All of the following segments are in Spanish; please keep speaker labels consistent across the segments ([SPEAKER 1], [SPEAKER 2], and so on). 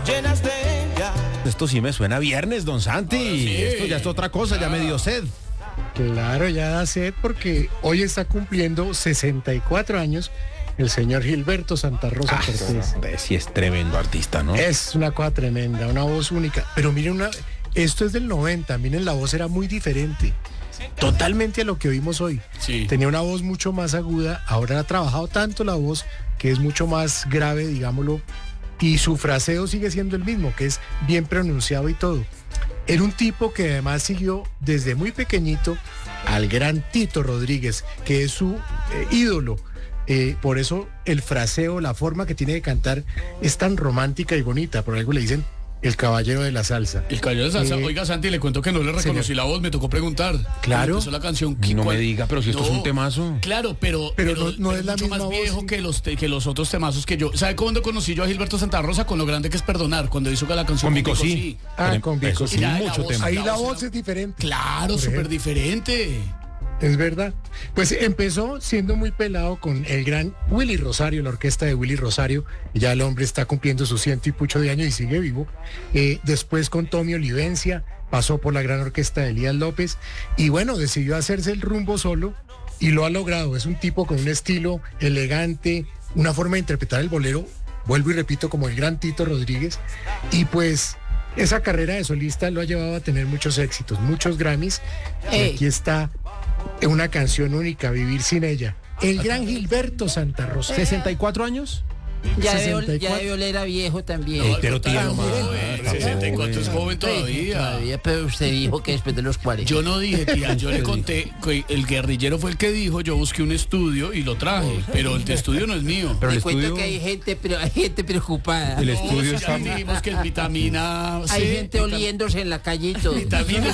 [SPEAKER 1] llenas de ella.
[SPEAKER 2] Esto sí me suena a viernes, don Santi.
[SPEAKER 3] Sí.
[SPEAKER 2] Esto ya es otra cosa, ya me dio sed.
[SPEAKER 4] Claro, ya da sed porque hoy está cumpliendo 64 años el señor Gilberto Santa Rosa Cortés.
[SPEAKER 2] Sí es tremendo artista, ¿no?
[SPEAKER 4] Es una cosa tremenda, una voz única. Pero miren, esto es del 90, miren, la voz era muy diferente. Totalmente a lo que oímos hoy.
[SPEAKER 3] Sí.
[SPEAKER 4] Tenía una voz mucho más aguda, ahora ha trabajado tanto la voz que es mucho más grave, digámoslo, y su fraseo sigue siendo el mismo, que es bien pronunciado y todo. Era un tipo que además siguió desde muy pequeñito al gran Tito Rodríguez, que es su ídolo. Por eso el fraseo, la forma que tiene de cantar es tan romántica y bonita. Por algo le dicen el caballero de la salsa.
[SPEAKER 3] El caballero de salsa. Oiga, Santi, le cuento que no le reconocí
[SPEAKER 4] señor.
[SPEAKER 3] la voz, me tocó preguntar.
[SPEAKER 4] Claro.
[SPEAKER 3] Empezó la canción.
[SPEAKER 2] Y no
[SPEAKER 3] ¿cuál?
[SPEAKER 2] me diga, pero si esto es un temazo.
[SPEAKER 3] Claro, pero
[SPEAKER 4] no es la
[SPEAKER 3] mucho
[SPEAKER 4] misma
[SPEAKER 3] más
[SPEAKER 4] voz,
[SPEAKER 3] viejo
[SPEAKER 4] sí.
[SPEAKER 3] que los otros temazos que yo. ¿Sabe cuándo conocí yo a Gilberto Santa Rosa? Con lo grande que es perdonar, cuando hizo la canción
[SPEAKER 2] Con Vico sí.
[SPEAKER 4] Con
[SPEAKER 2] Eso
[SPEAKER 4] Vico,
[SPEAKER 2] sí,
[SPEAKER 3] sí.
[SPEAKER 2] mucho tema.
[SPEAKER 4] Ahí
[SPEAKER 3] la
[SPEAKER 4] la
[SPEAKER 3] voz
[SPEAKER 4] voz es diferente.
[SPEAKER 3] Claro,
[SPEAKER 4] Por
[SPEAKER 3] súper
[SPEAKER 4] ejemplo.
[SPEAKER 3] diferente.
[SPEAKER 4] Es verdad. Pues empezó siendo muy pelado con el gran Willy Rosario, la orquesta de Willy Rosario. Ya el hombre está cumpliendo sus 100 y pucho de años y sigue vivo. Después con Tommy Olivencia, pasó por la gran orquesta de Elías López y bueno, decidió hacerse el rumbo solo y lo ha logrado. Es un tipo con un estilo elegante, una forma de interpretar el bolero, vuelvo y repito, como el gran Tito Rodríguez. Y pues esa carrera de solista lo ha llevado a tener muchos éxitos, muchos Grammys. Y aquí está una canción única, Vivir sin ella. El gran Gilberto Santa Rosa.
[SPEAKER 2] 64 años.
[SPEAKER 5] Ya
[SPEAKER 4] 64.
[SPEAKER 5] debe oler a viejo también.
[SPEAKER 2] Pero
[SPEAKER 3] total,
[SPEAKER 2] tío, nomás.
[SPEAKER 3] joven, 64 es joven todavía.
[SPEAKER 5] Pero usted dijo que después de los 40.
[SPEAKER 3] Yo no dije, tía, yo le conté que el guerrillero fue el que dijo, yo busqué un estudio y lo traje, pero el estudio no es mío.
[SPEAKER 2] Pero el
[SPEAKER 5] Te cuento
[SPEAKER 2] estudio,
[SPEAKER 5] que hay gente preocupada.
[SPEAKER 2] el
[SPEAKER 3] No,
[SPEAKER 2] estudio
[SPEAKER 3] si
[SPEAKER 2] está...
[SPEAKER 3] ya dijimos que es vitamina C.
[SPEAKER 5] Hay gente oliéndose en la calle y todo.
[SPEAKER 3] Vitamina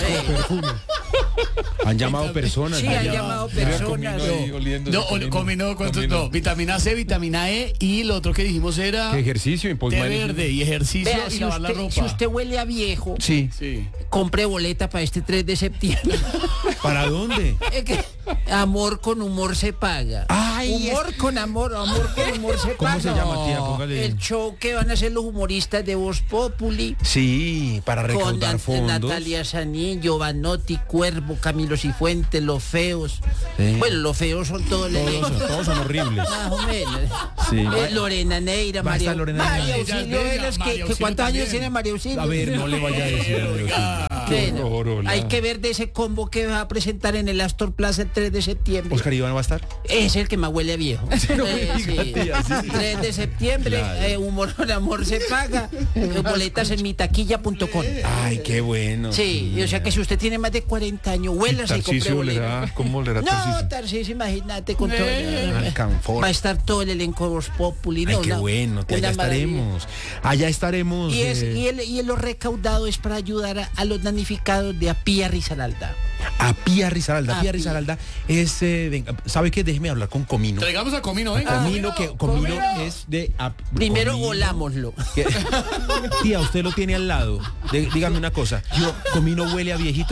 [SPEAKER 2] Han llamado personas.
[SPEAKER 5] Sí,
[SPEAKER 2] ¿no?
[SPEAKER 5] han llamado personas.
[SPEAKER 3] No, comino, ¿cuántos? No, vitamina C, vitamina E y lo otro que dijimos era
[SPEAKER 2] ¿Qué ejercicio?
[SPEAKER 3] té verde y ejercicio
[SPEAKER 5] Vea,
[SPEAKER 3] y
[SPEAKER 5] si
[SPEAKER 3] lavar la ropa.
[SPEAKER 5] usted huele a viejo,
[SPEAKER 2] Sí.
[SPEAKER 3] Sí.
[SPEAKER 5] compre boleta para este 3 de septiembre.
[SPEAKER 2] ¿Para dónde?
[SPEAKER 5] Es que amor con humor se paga.
[SPEAKER 2] Ay,
[SPEAKER 5] humor con amor con humor se paga.
[SPEAKER 2] ¿Cómo se llama, tía? Póngale.
[SPEAKER 5] El show que van a hacer los humoristas de Voz Populi.
[SPEAKER 2] Sí, para
[SPEAKER 5] Con
[SPEAKER 2] recaudar fondos.
[SPEAKER 5] Natalia Sanín, Giovanotti, Cuervo, Camilo Cifuentes, Los Feos.
[SPEAKER 2] Sí.
[SPEAKER 5] Bueno, los feos son todos
[SPEAKER 2] Todos son horribles.
[SPEAKER 5] más o menos.
[SPEAKER 2] Sí.
[SPEAKER 5] Lorena Neira,
[SPEAKER 2] Va a
[SPEAKER 5] María,
[SPEAKER 2] estar Lorena
[SPEAKER 5] María
[SPEAKER 2] Neira.
[SPEAKER 5] Auxilio
[SPEAKER 3] Ella es
[SPEAKER 5] Vélez,
[SPEAKER 3] bella,
[SPEAKER 5] que
[SPEAKER 3] María
[SPEAKER 5] ¿cuántos
[SPEAKER 3] Auxilio
[SPEAKER 5] años tiene María Auxilio?
[SPEAKER 2] A ver, no le vaya a decir.
[SPEAKER 5] Bueno,
[SPEAKER 2] horror, hola.
[SPEAKER 5] hay que ver de ese combo que va a presentar en el Astor Plaza el 3 de septiembre.
[SPEAKER 2] Oscar Iván va a estar.
[SPEAKER 5] Es el que más huele a viejo.
[SPEAKER 2] no me diga, tía, sí.
[SPEAKER 5] 3 de septiembre,
[SPEAKER 2] Claro.
[SPEAKER 5] humor con amor se paga. Boletas en mitaquilla.com.
[SPEAKER 2] Ay, qué bueno.
[SPEAKER 5] Sí, o sea que si usted tiene más de 40 años, huélase y compre boleta.
[SPEAKER 2] ¿Cómo le
[SPEAKER 5] No, Tarcisio, imagínate con todo.
[SPEAKER 2] Alcanfor.
[SPEAKER 5] Va a estar todo el elenco de Voz Populi.
[SPEAKER 2] Ay,
[SPEAKER 5] no,
[SPEAKER 2] qué bueno, que allá
[SPEAKER 5] una maravilla.
[SPEAKER 2] estaremos. Allá estaremos.
[SPEAKER 5] Y lo recaudado es para ayudar a los damnificados de Apía Risaralda.
[SPEAKER 2] A Pía Risaralda. Pía
[SPEAKER 5] Pía.
[SPEAKER 2] Risaralda es, venga, ¿sabe qué? Déjeme hablar con Comino.
[SPEAKER 3] Traigamos a Comino, venga.
[SPEAKER 2] Comino es de...
[SPEAKER 5] Primero
[SPEAKER 2] Comino.
[SPEAKER 5] volámoslo.
[SPEAKER 2] ¿Qué? Tía, usted lo tiene al lado. Dígame una cosa. ¿Comino huele a viejito?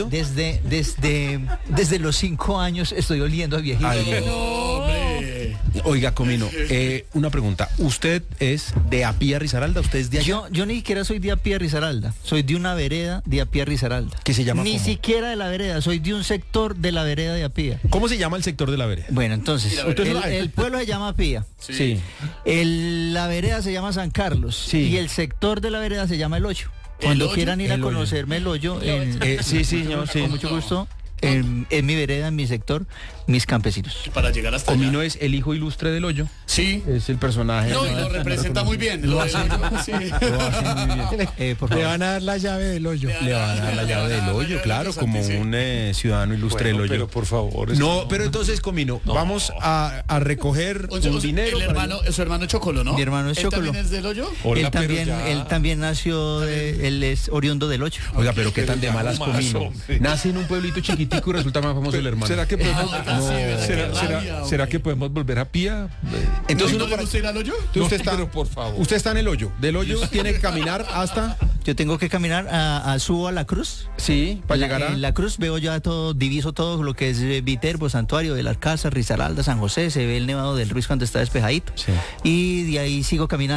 [SPEAKER 6] Desde los 5 años estoy oliendo a viejito.
[SPEAKER 2] Ay,
[SPEAKER 3] No, hombre.
[SPEAKER 2] Oiga, Comino, una pregunta. ¿Usted es de Apía Risaralda? ¿Usted es de allá?
[SPEAKER 6] Yo ni siquiera soy de Apía Risaralda, soy de una vereda de Apía Risaralda.
[SPEAKER 2] ¿Qué se llama
[SPEAKER 6] Ni
[SPEAKER 2] cómo?
[SPEAKER 6] siquiera de la vereda, soy de un sector de la vereda de Apía.
[SPEAKER 2] ¿Cómo se llama el sector de la vereda?
[SPEAKER 6] Bueno, entonces,
[SPEAKER 2] Usted no-
[SPEAKER 6] el pueblo se llama Apía,
[SPEAKER 2] Sí.
[SPEAKER 6] la vereda se llama San Carlos
[SPEAKER 2] Sí.
[SPEAKER 6] y el sector de la vereda se llama El Hoyo. Cuando
[SPEAKER 3] Hoyo?
[SPEAKER 6] quieran ir a
[SPEAKER 2] El Hoyo.
[SPEAKER 6] conocerme El Hoyo,
[SPEAKER 2] Sí, señor, sí.
[SPEAKER 6] con mucho gusto, en mi vereda, en mi sector, mis campesinos.
[SPEAKER 3] Para llegar hasta
[SPEAKER 2] Comino
[SPEAKER 3] allá.
[SPEAKER 2] es el hijo ilustre del hoyo.
[SPEAKER 3] Sí.
[SPEAKER 2] Es el personaje.
[SPEAKER 3] No, y lo representa muy bien. Lo hace, sí.
[SPEAKER 2] Lo hace muy bien.
[SPEAKER 6] Por
[SPEAKER 4] Le
[SPEAKER 6] favor.
[SPEAKER 4] van a dar la llave del hoyo.
[SPEAKER 2] Le van a dar la llave del hoyo, claro, como un ciudadano ilustre del hoyo.
[SPEAKER 7] Pero por favor.
[SPEAKER 2] No, pero entonces, Comino, vamos a recoger
[SPEAKER 3] O sea,
[SPEAKER 2] un dinero.
[SPEAKER 3] el hermano, su hermano es Chocolo, ¿no?
[SPEAKER 6] Mi hermano es
[SPEAKER 3] ¿Él
[SPEAKER 6] Chocolo.
[SPEAKER 3] también es del hoyo?
[SPEAKER 6] Él también nació, él es oriundo del Hoyo.
[SPEAKER 2] Oiga, pero qué tan de malas
[SPEAKER 7] Mazo,
[SPEAKER 2] Comino.
[SPEAKER 7] hombre.
[SPEAKER 2] Nace en un pueblito chiquitico y resulta más famoso el hermano.
[SPEAKER 7] ¿Será que podemos,
[SPEAKER 3] ¿verdad?
[SPEAKER 7] será que podemos volver a Pía?
[SPEAKER 2] Entonces,
[SPEAKER 3] ¿No
[SPEAKER 2] uno
[SPEAKER 3] le gusta ir al hoyo?
[SPEAKER 2] usted está,
[SPEAKER 7] pero por favor.
[SPEAKER 2] usted está en el hoyo. Del hoyo tiene que caminar hasta...
[SPEAKER 6] Yo tengo que caminar subo a la cruz.
[SPEAKER 2] Sí, para llegar a...
[SPEAKER 6] En la cruz veo ya todo, diviso todo lo que es Viterbo, Santuario de las Casas, Risaralda, San José, se ve el Nevado del Ruiz cuando está despejadito.
[SPEAKER 2] Sí.
[SPEAKER 6] Y de ahí sigo caminando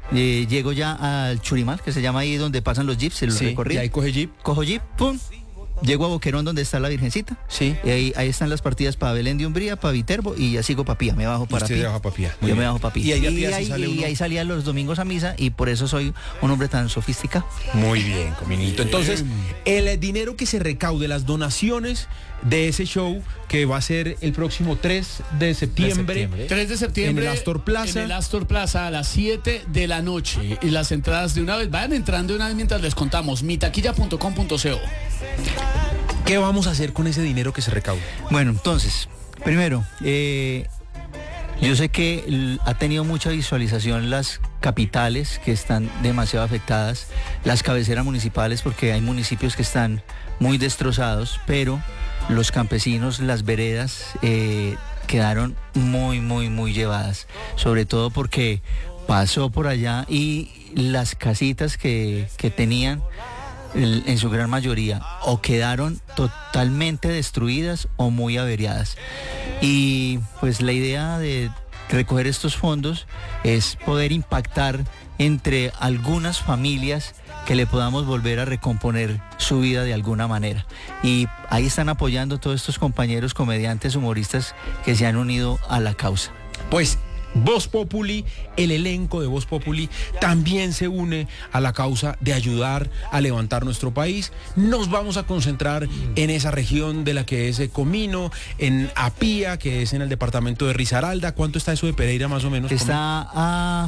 [SPEAKER 6] llego ya al Churimal, que se llama ahí donde pasan los jeeps, el
[SPEAKER 2] Sí,
[SPEAKER 6] recorrido.
[SPEAKER 2] y ahí coge jeep.
[SPEAKER 6] Cojo jeep, pum. Llego a Boquerón donde está la Virgencita.
[SPEAKER 2] Sí.
[SPEAKER 6] Y ahí están las partidas para Belén de Umbría, para Viterbo y ya sigo para Pía. Me bajo para
[SPEAKER 2] Usted
[SPEAKER 6] Pía.
[SPEAKER 2] se baja pa' Pía. Muy
[SPEAKER 6] Yo
[SPEAKER 2] bien.
[SPEAKER 6] me bajo para Pía.
[SPEAKER 2] Y ahí a
[SPEAKER 6] Y
[SPEAKER 2] Pía sí
[SPEAKER 6] ahí,
[SPEAKER 2] sale uno.
[SPEAKER 6] y ahí salía los domingos a misa y por eso soy un hombre tan sofisticado.
[SPEAKER 2] Muy bien, Cominito. Entonces, el dinero que se recaude, las donaciones de ese show que va a ser el próximo 3 de septiembre.
[SPEAKER 3] 3 de septiembre
[SPEAKER 2] En el Astor Plaza.
[SPEAKER 3] En el Astor Plaza a las 7 de la noche. Y las entradas de una vez, vayan entrando de una vez mientras les contamos. mitaquilla.com.co.
[SPEAKER 2] ¿Qué vamos a hacer con ese dinero que se recaude?
[SPEAKER 6] Bueno, entonces, primero, yo sé que ha tenido mucha visualización las capitales que están demasiado afectadas, las cabeceras municipales porque hay municipios que están muy destrozados, pero los campesinos, las veredas quedaron muy llevadas, sobre todo porque pasó por allá y las casitas que tenían en su gran mayoría o quedaron totalmente destruidas o muy averiadas. Y pues la idea de recoger estos fondos es poder impactar entre algunas familias que le podamos volver a recomponer su vida de alguna manera. Y ahí están apoyando todos estos compañeros comediantes, humoristas que se han unido a la causa.
[SPEAKER 2] Pues Voz Populi, el elenco de Voz Populi también se une a la causa de ayudar a levantar nuestro país. Nos vamos a concentrar en esa región de la que es Comino, en Apía, que es en el departamento de Risaralda. ¿Cuánto está eso de Pereira más o menos?
[SPEAKER 6] Está a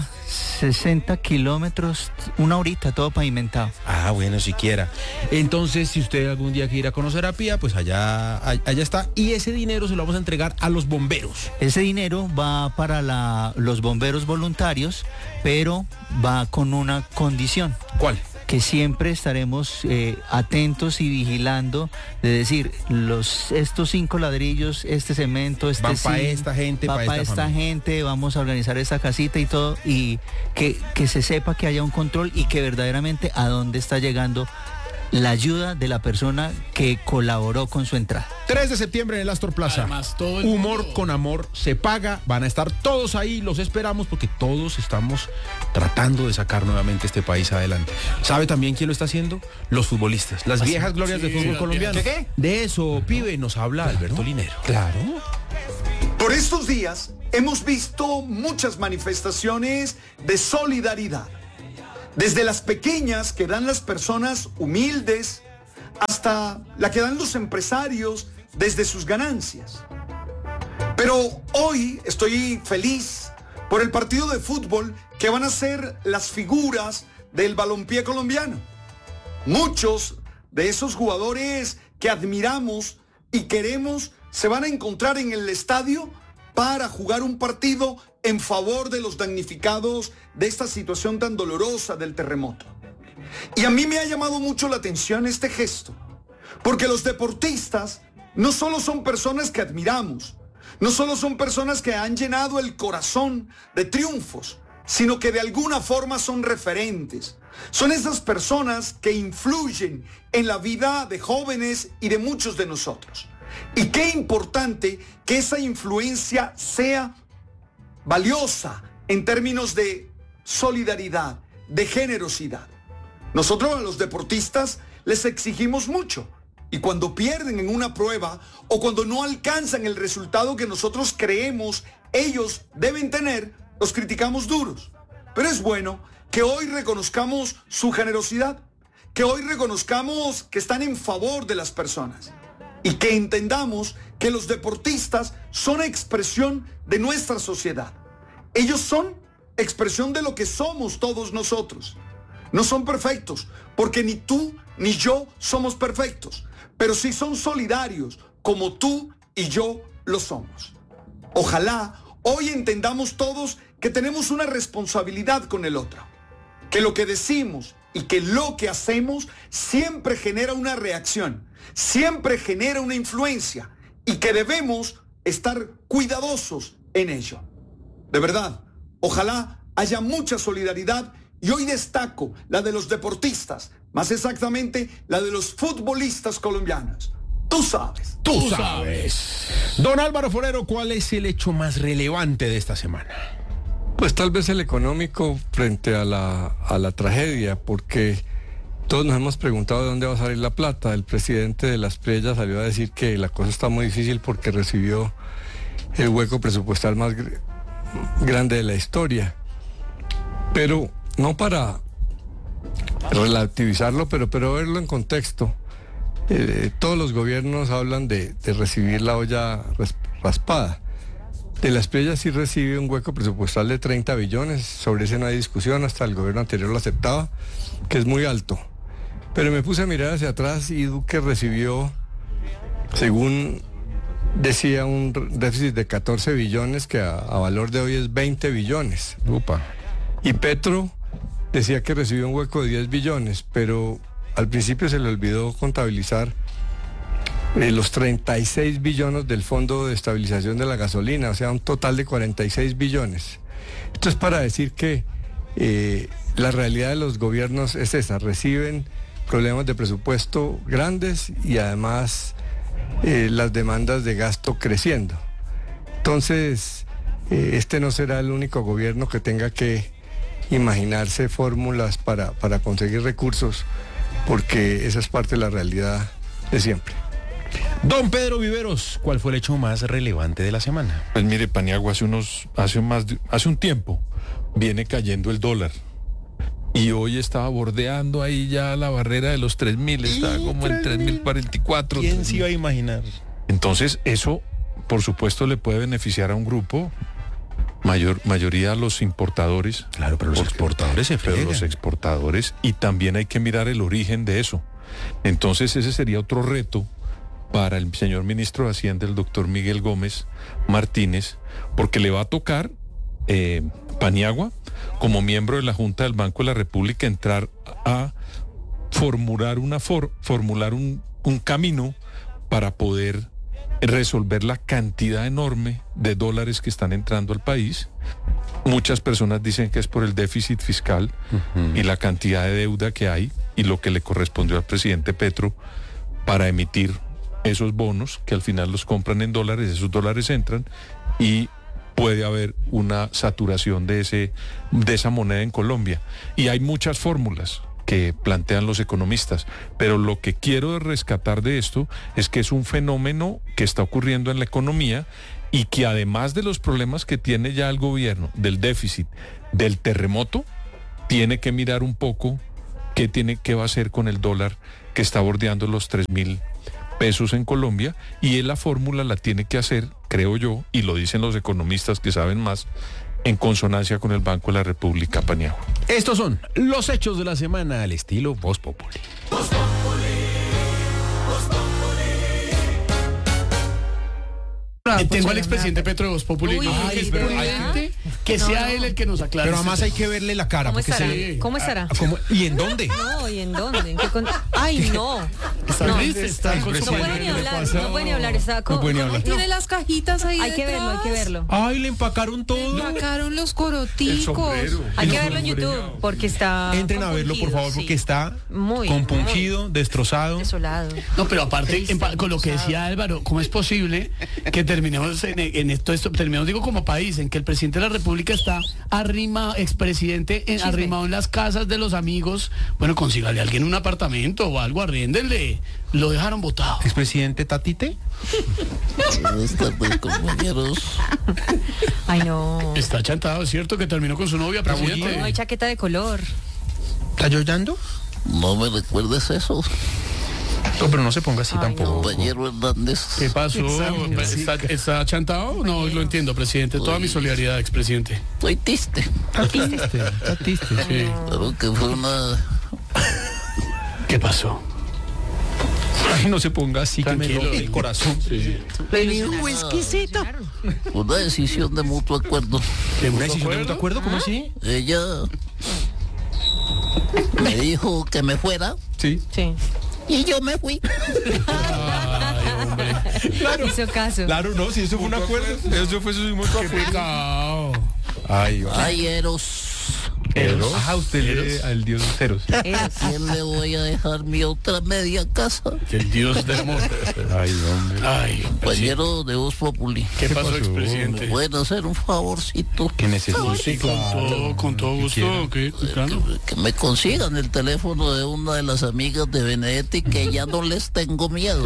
[SPEAKER 6] 60 kilómetros, una horita, todo pavimentado.
[SPEAKER 2] Ah, bueno, siquiera. Entonces, si usted algún día quiere ir a conocer Apía, pues allá está. Y ese dinero se lo vamos a entregar a los bomberos.
[SPEAKER 6] Ese dinero va para los bomberos voluntarios, pero va con una condición.
[SPEAKER 2] ¿Cuál?
[SPEAKER 6] Que siempre estaremos atentos y vigilando de decir, estos 5 ladrillos, este cemento, este
[SPEAKER 2] van para
[SPEAKER 6] zinc,
[SPEAKER 2] esta gente,
[SPEAKER 6] va para esta
[SPEAKER 2] familia.
[SPEAKER 6] gente, vamos a organizar esta casita y todo, y que se sepa que haya un control y que verdaderamente a dónde está llegando la ayuda de la persona que colaboró con su entrada.
[SPEAKER 2] 3 de septiembre en el Astor Plaza.
[SPEAKER 3] Además, todo el
[SPEAKER 2] Humor
[SPEAKER 3] mundo.
[SPEAKER 2] con amor se paga. Van a estar todos ahí, los esperamos porque todos estamos tratando de sacar nuevamente este país adelante. ¿Sabe también quién lo está haciendo? Los futbolistas, las viejas glorias del fútbol
[SPEAKER 3] las
[SPEAKER 2] colombiano.
[SPEAKER 3] viejas.
[SPEAKER 2] De eso, pibe, nos habla Alberto Linero.
[SPEAKER 7] Claro.
[SPEAKER 1] Por estos días hemos visto muchas manifestaciones de solidaridad. Desde las pequeñas que dan las personas humildes hasta la que dan los empresarios desde sus ganancias. Pero hoy estoy feliz por el partido de fútbol que van a ser las figuras del balompié colombiano. Muchos de esos jugadores que admiramos y queremos se van a encontrar en el estadio para jugar un partido en favor de los damnificados de esta situación tan dolorosa del terremoto. Y a mí me ha llamado mucho la atención este gesto, porque los deportistas no solo son personas que admiramos, no solo son personas que han llenado el corazón de triunfos, sino que de alguna forma son referentes. Son esas personas que influyen en la vida de jóvenes y de muchos de nosotros. Y qué importante que esa influencia sea valiosa en términos de solidaridad, de generosidad. Nosotros a los deportistas les exigimos mucho y cuando pierden en una prueba o cuando no alcanzan el resultado que nosotros creemos ellos deben tener, los criticamos duros. Pero es bueno que hoy reconozcamos su generosidad, que hoy reconozcamos que están en favor de las personas y que entendamos que los deportistas son expresión de nuestra sociedad. Ellos son expresión de lo que somos todos nosotros. No son perfectos, porque ni tú ni yo somos perfectos, pero sí son solidarios, como tú y yo lo somos. Ojalá hoy entendamos todos que tenemos una responsabilidad con el otro, que lo que decimos y que lo que hacemos siempre genera una reacción, siempre genera una influencia y que debemos estar cuidadosos en ello. De verdad, ojalá haya mucha solidaridad y hoy destaco la de los deportistas, más exactamente la de los futbolistas colombianos. Tú sabes.
[SPEAKER 2] Tú sabes. Don Álvaro Forero, ¿cuál es el hecho más relevante de esta semana?
[SPEAKER 8] Pues tal vez el económico frente a la tragedia, porque todos nos hemos preguntado de dónde va a salir la plata. El presidente de Las Playas salió a decir que la cosa está muy difícil porque recibió el hueco presupuestal más grande de la historia. Pero no para relativizarlo, pero verlo en contexto. Todos los gobiernos hablan de recibir la olla raspada. De Las Playas sí recibe un hueco presupuestal de 30 billones, sobre ese no hay discusión, hasta el gobierno anterior lo aceptaba, que es muy alto. Pero me puse a mirar hacia atrás y Duque recibió, según decía, un déficit de 14 billones, que a valor de hoy es 20 billones.
[SPEAKER 2] Upa.
[SPEAKER 8] Y Petro decía que recibió un hueco de 10 billones, pero al principio se le olvidó contabilizar los 36 billones del Fondo de Estabilización de la Gasolina, o sea, un total de 46 billones. Esto es para decir que la realidad de los gobiernos es esa, reciben problemas de presupuesto grandes y además las demandas de gasto creciendo. Entonces, este no será el único gobierno que tenga que imaginarse fórmulas para conseguir recursos, porque esa es parte de la realidad de siempre.
[SPEAKER 2] Don Pedro Viveros, ¿cuál fue el hecho más relevante de la semana?
[SPEAKER 7] Pues mire, Paniagua, hace un tiempo viene cayendo el dólar. Y hoy estaba bordeando ahí ya la barrera de los 3.000, estaba como en 3.044.
[SPEAKER 2] ¿Quién se iba a imaginar?
[SPEAKER 7] Entonces, eso, por supuesto, le puede beneficiar a un grupo, mayoría a los importadores.
[SPEAKER 2] Claro, pero los exportadores se fregan.
[SPEAKER 7] Pero los exportadores, y también hay que mirar el origen de eso. Entonces, ese sería otro reto para el señor ministro de Hacienda, el doctor Miguel Gómez Martínez, porque le va a tocar, Paniagua, como miembro de la Junta del Banco de la República, entrar a formular un camino para poder resolver la cantidad enorme de dólares que están entrando al país. Muchas personas dicen que es por el déficit fiscal y la cantidad de deuda que hay y lo que le correspondió al presidente Petro para emitir esos bonos que al final los compran en dólares, esos dólares entran y puede haber una saturación de esa moneda en Colombia. Y hay muchas fórmulas que plantean los economistas, pero lo que quiero rescatar de esto es que es un fenómeno que está ocurriendo en la economía y que además de los problemas que tiene ya el gobierno, del déficit, del terremoto, tiene que mirar un poco qué va a hacer con el dólar que está bordeando los 3.000 pesos en Colombia, y la fórmula la tiene que hacer, creo yo, y lo dicen los economistas que saben más, en consonancia con el Banco de la República, Paniagua.
[SPEAKER 2] Estos son los hechos de la semana al estilo Voz Populi.
[SPEAKER 3] Tengo al expresidente Petro de Voz Populi.
[SPEAKER 9] Uy,
[SPEAKER 3] Es prudente que sea él el que nos aclare.
[SPEAKER 2] Pero además hay que verle la cara.
[SPEAKER 9] ¿Cómo
[SPEAKER 2] porque
[SPEAKER 9] estará?
[SPEAKER 2] se...
[SPEAKER 9] ¿Cómo estará?
[SPEAKER 2] ¿Y en dónde?
[SPEAKER 9] No, ¿y en dónde? Ay, no.
[SPEAKER 3] Está
[SPEAKER 9] No.
[SPEAKER 3] triste, está con su
[SPEAKER 9] No puede ni hablar, no puede ni hablar. Está
[SPEAKER 2] No puede ni hablar.
[SPEAKER 10] Tiene las cajitas ahí
[SPEAKER 9] Hay que verlo, hay que verlo.
[SPEAKER 2] Ay, le empacaron todo.
[SPEAKER 10] Sacaron los coroticos.
[SPEAKER 9] Hay que verlo en YouTube porque está.
[SPEAKER 2] Entren a verlo, por favor, porque está
[SPEAKER 9] muy
[SPEAKER 2] compungido, destrozado.
[SPEAKER 9] Desolado.
[SPEAKER 3] No, pero aparte, con lo que decía Álvaro, ¿cómo es posible que terminemos en esto, terminemos, digo, como país, en que el presidente de la República está arrimado, expresidente, arrimado en las casas de los amigos? Bueno, consígale a alguien un apartamento o algo, arriéndenle. Lo dejaron botado.
[SPEAKER 2] ¿Expresidente Tatite?
[SPEAKER 11] Buenas tardes, compañeros.
[SPEAKER 9] Ay, no.
[SPEAKER 3] Está chantado, ¿es cierto que terminó con su novia, presidente?
[SPEAKER 9] No hay chaqueta de color.
[SPEAKER 2] ¿Está llorando?
[SPEAKER 11] No me recuerdes eso,
[SPEAKER 2] No, pero no se ponga así tampoco.
[SPEAKER 11] compañero Hernández.
[SPEAKER 3] ¿Qué pasó? ¿Está chantado? No, lo entiendo, presidente. Toda mi solidaridad, expresidente.
[SPEAKER 11] Estoy triste.
[SPEAKER 2] Tatiste.
[SPEAKER 3] Sí.
[SPEAKER 11] Claro que fue una...
[SPEAKER 3] ¿Qué pasó?
[SPEAKER 2] Ay, no se ponga así,
[SPEAKER 3] Tranquilo.
[SPEAKER 2] que me rompe el corazón.
[SPEAKER 3] Sí.
[SPEAKER 10] Exquisito.
[SPEAKER 11] Una decisión de mutuo acuerdo.
[SPEAKER 2] ¿Una decisión de mutuo acuerdo? ¿Cómo así?
[SPEAKER 11] Ella me dijo que me fuera
[SPEAKER 2] Sí.
[SPEAKER 9] Sí.
[SPEAKER 11] y yo me fui.
[SPEAKER 3] Ay, hombre.
[SPEAKER 2] Claro.
[SPEAKER 9] Hizo caso.
[SPEAKER 2] Claro, no, si eso fue un acuerdo. Eso fue su mutuo
[SPEAKER 3] Qué
[SPEAKER 2] acuerdo.
[SPEAKER 3] pecado.
[SPEAKER 2] Ay,
[SPEAKER 11] Ay, Eros.
[SPEAKER 2] Ajá, usted lee al dios Ceros.
[SPEAKER 11] ¿A quién le voy a dejar mi otra media casa?
[SPEAKER 3] El dios del amor.
[SPEAKER 2] Ay, hombre.
[SPEAKER 3] Ay,
[SPEAKER 11] Compañero de Voz Populi.
[SPEAKER 3] ¿Qué pasó, expresidente?
[SPEAKER 11] ¿Pueden hacer un favorcito?
[SPEAKER 2] ¿Qué necesita?
[SPEAKER 3] Sí, con todo gusto. ¿Qué? Claro.
[SPEAKER 11] Que me consigan el teléfono de una de las amigas de Benedetti, que ya no les tengo miedo.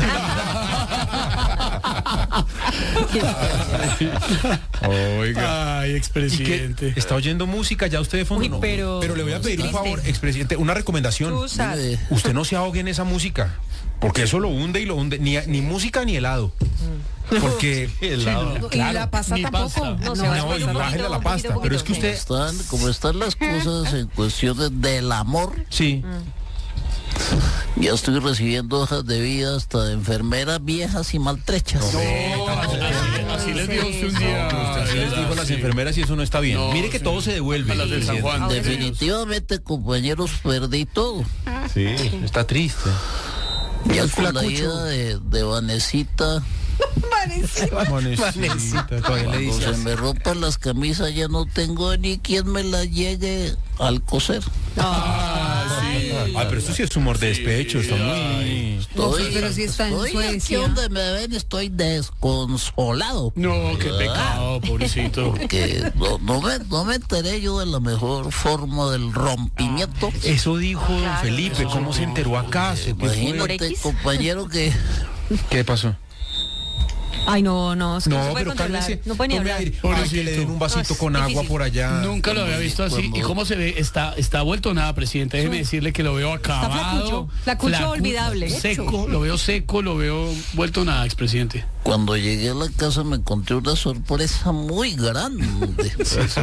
[SPEAKER 2] Oiga.
[SPEAKER 3] Ay, expresidente.
[SPEAKER 2] ¿Está oyendo música ya usted de fondo?
[SPEAKER 9] Uy,
[SPEAKER 2] No.
[SPEAKER 9] pero
[SPEAKER 2] le voy a pedir un
[SPEAKER 9] triste.
[SPEAKER 2] favor, expresidente, una recomendación.
[SPEAKER 9] Tú sabes.
[SPEAKER 2] Usted no se ahogue en esa música, porque eso lo hunde y lo hunde. Ni música ni helado. Porque helado.
[SPEAKER 10] Y la pasta
[SPEAKER 3] Ni
[SPEAKER 10] tampoco.
[SPEAKER 3] pasta.
[SPEAKER 9] No, se
[SPEAKER 2] No,
[SPEAKER 9] va
[SPEAKER 2] y
[SPEAKER 9] a poner un
[SPEAKER 2] bájele
[SPEAKER 9] poquito,
[SPEAKER 2] a la
[SPEAKER 9] un
[SPEAKER 2] pasta.
[SPEAKER 9] poquito,
[SPEAKER 2] Pero es que
[SPEAKER 9] poquito.
[SPEAKER 2] usted...
[SPEAKER 11] Como están las cosas en cuestiones del amor,
[SPEAKER 2] Sí.
[SPEAKER 11] ya estoy recibiendo hojas de vida hasta de enfermeras viejas y maltrechas.
[SPEAKER 3] Así les dijo usted un día.
[SPEAKER 2] Usted así les dijo a las enfermeras y eso no está bien.
[SPEAKER 3] No,
[SPEAKER 2] Mire que
[SPEAKER 3] sí.
[SPEAKER 2] todo se devuelve.
[SPEAKER 3] A las de San Juan.
[SPEAKER 11] Definitivamente, compañeros, perdí todo.
[SPEAKER 2] Sí, está triste.
[SPEAKER 11] Ya con la ida de Vanesita,
[SPEAKER 2] Vanesita, todavía le
[SPEAKER 11] cuando
[SPEAKER 2] dice
[SPEAKER 11] se me rompan las camisas, ya no tengo ni quien me las llegue al coser.
[SPEAKER 2] Ah, pero eso sí es humor de despecho, está muy...
[SPEAKER 10] Pero si está en
[SPEAKER 11] Estoy aquí
[SPEAKER 10] Suecia.
[SPEAKER 11] donde me ven, estoy desconsolado.
[SPEAKER 3] No, qué pecado, pobrecito.
[SPEAKER 11] Que no me enteré yo de la mejor forma del rompimiento.
[SPEAKER 2] Eso dijo don Felipe, ¿cómo se enteró acaso? ¿Qué fue?
[SPEAKER 11] Imagínate, compañero, que
[SPEAKER 2] ¿Qué pasó?
[SPEAKER 9] Ay, no, es que no se
[SPEAKER 2] No,
[SPEAKER 9] puede
[SPEAKER 2] pero
[SPEAKER 9] controlar.
[SPEAKER 2] cálmese.
[SPEAKER 9] No puede ni
[SPEAKER 2] Tome
[SPEAKER 9] hablar.
[SPEAKER 2] aire.
[SPEAKER 3] Pobrecito.
[SPEAKER 2] Ay, que le den un vasito
[SPEAKER 9] No,
[SPEAKER 2] con
[SPEAKER 9] es
[SPEAKER 2] agua
[SPEAKER 9] difícil.
[SPEAKER 2] por allá.
[SPEAKER 3] Nunca lo había visto así.
[SPEAKER 11] cuando-
[SPEAKER 3] ¿Y cómo se ve? Está vuelto nada, presidente. Déjeme decirle que lo veo acabado.
[SPEAKER 9] flacucho. Flacucho olvidable.
[SPEAKER 3] Seco, lo veo vuelto nada, expresidente.
[SPEAKER 11] cuando llegué a la casa me encontré una sorpresa muy grande.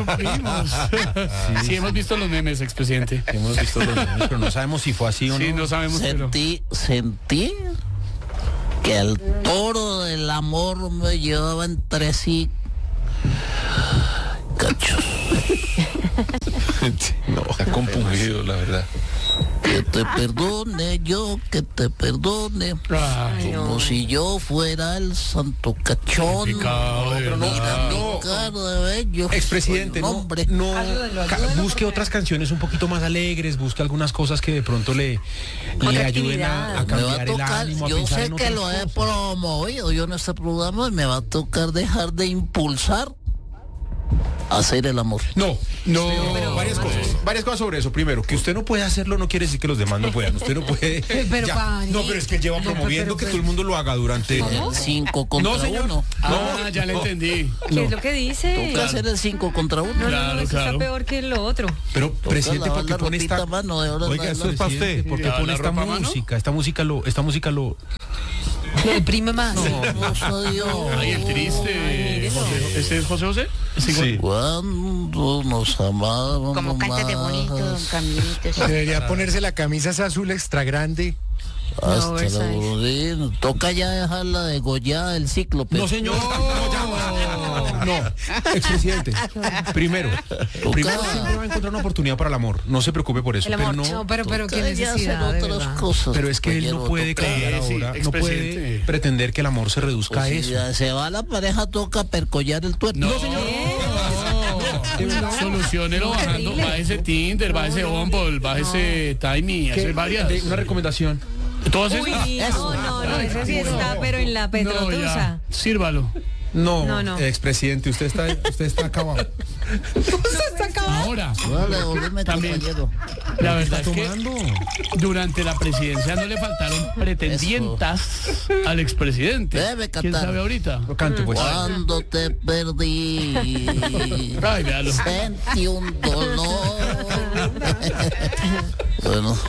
[SPEAKER 3] Sí, hemos visto los memes, expresidente.
[SPEAKER 2] Hemos visto los memes, pero no sabemos si fue así o no.
[SPEAKER 3] Sí, no sabemos, pero...
[SPEAKER 11] Sentí que el toro del amor me llevaba entre sí cachos.
[SPEAKER 7] No, está compungido, la verdad.
[SPEAKER 11] Que te perdone yo, que te perdone.
[SPEAKER 3] Ay,
[SPEAKER 11] Como si yo fuera el santo cachón.
[SPEAKER 3] pecado, de
[SPEAKER 11] Mira
[SPEAKER 3] verdad.
[SPEAKER 11] mi cara de bello.
[SPEAKER 2] Expresidente,
[SPEAKER 11] Soy un
[SPEAKER 2] no,
[SPEAKER 11] hombre.
[SPEAKER 2] no busque otras canciones un poquito más alegres, busque algunas cosas que de pronto le ayuden a
[SPEAKER 11] Me va a
[SPEAKER 2] cambiar el
[SPEAKER 11] tocar,
[SPEAKER 2] ánimo, a
[SPEAKER 11] yo
[SPEAKER 2] pensar
[SPEAKER 11] sé
[SPEAKER 2] en
[SPEAKER 11] que
[SPEAKER 2] otras
[SPEAKER 11] lo he
[SPEAKER 2] cosas.
[SPEAKER 11] promovido yo en este programa y me va a tocar dejar de impulsar a hacer el amor.
[SPEAKER 2] No, varias cosas sobre eso. Primero, que usted no puede hacerlo no quiere decir que los demás no puedan. Usted no puede.
[SPEAKER 10] Pero,
[SPEAKER 2] Ya.
[SPEAKER 10] Pani.
[SPEAKER 2] No, pero es que él lleva promoviendo que todo el mundo lo haga durante.
[SPEAKER 11] El 5 contra
[SPEAKER 2] No, señor.
[SPEAKER 11] 1.
[SPEAKER 3] Ah, ya le entendí.
[SPEAKER 9] ¿Qué es lo que dice?
[SPEAKER 11] Toca hacer el 5 contra 1.
[SPEAKER 3] Claro,
[SPEAKER 9] Eso
[SPEAKER 3] claro.
[SPEAKER 9] está peor que lo otro.
[SPEAKER 2] Pero, presidente, ¿por qué
[SPEAKER 11] lavar la
[SPEAKER 2] pone esta
[SPEAKER 11] ropita a mano de ahora en
[SPEAKER 2] Oiga, esto es para
[SPEAKER 11] adelante.
[SPEAKER 2] usted. ¿Por qué
[SPEAKER 3] ¿Lavar
[SPEAKER 2] pone
[SPEAKER 3] la
[SPEAKER 2] esta
[SPEAKER 3] ropa a mano?
[SPEAKER 2] música? Esta música lo.
[SPEAKER 10] Lo deprime más.
[SPEAKER 11] Vamos a Dios.
[SPEAKER 3] Ay, el triste. ¿Este es José José?
[SPEAKER 2] Sí.
[SPEAKER 11] Cuando nos amábamos
[SPEAKER 12] Como cántate bonito, don
[SPEAKER 11] más,
[SPEAKER 12] Camilito.
[SPEAKER 4] Debería ponerse la camisa esa azul extra grande.
[SPEAKER 11] hasta
[SPEAKER 9] Oversize.
[SPEAKER 11] la rodilla. Toca ya dejarla degollada el cíclope.
[SPEAKER 2] No, señor. No, expresidente. Primero siempre va a encontrar una oportunidad para el amor. No se preocupe por eso.
[SPEAKER 9] El
[SPEAKER 2] Pero
[SPEAKER 9] amor.
[SPEAKER 2] no.
[SPEAKER 10] No, pero qué
[SPEAKER 11] Toca ya hacer
[SPEAKER 10] necesidad, de
[SPEAKER 11] otras
[SPEAKER 10] verdad.
[SPEAKER 11] cosas.
[SPEAKER 2] Pero es que él no
[SPEAKER 11] compañero,
[SPEAKER 2] puede
[SPEAKER 11] toca-
[SPEAKER 2] cambiar
[SPEAKER 3] Sí,
[SPEAKER 2] ahora. No puede
[SPEAKER 3] expresidente.
[SPEAKER 2] pretender que el amor se reduzca a
[SPEAKER 11] Pues
[SPEAKER 2] eso.
[SPEAKER 11] si ya se va la pareja, toca percollar el tuerto.
[SPEAKER 3] No, señor. Solucionelo bajando, bájese Tinder, bájese Bumble, bájese Tiny, hace varias.
[SPEAKER 2] Una recomendación.
[SPEAKER 3] Todas
[SPEAKER 9] Uy,
[SPEAKER 3] esas.
[SPEAKER 9] no, eso sí está, pero en la
[SPEAKER 3] No,
[SPEAKER 9] Petrotusa.
[SPEAKER 3] ya. Sírvalo.
[SPEAKER 9] No.
[SPEAKER 2] Expresidente, usted está acabado.
[SPEAKER 3] Ahora,
[SPEAKER 11] No, devolverme,
[SPEAKER 3] También.
[SPEAKER 11] compañero.
[SPEAKER 3] la verdad es que
[SPEAKER 2] tomando?
[SPEAKER 3] durante la presidencia no le faltaron pretendientas al expresidente.
[SPEAKER 11] Debe
[SPEAKER 3] ¿Quién
[SPEAKER 11] cantar.
[SPEAKER 3] sabe ahorita?
[SPEAKER 2] Lo cante, pues.
[SPEAKER 11] Cuando te perdí,
[SPEAKER 3] Ay, véalo.
[SPEAKER 11] sentí un dolor. Bueno,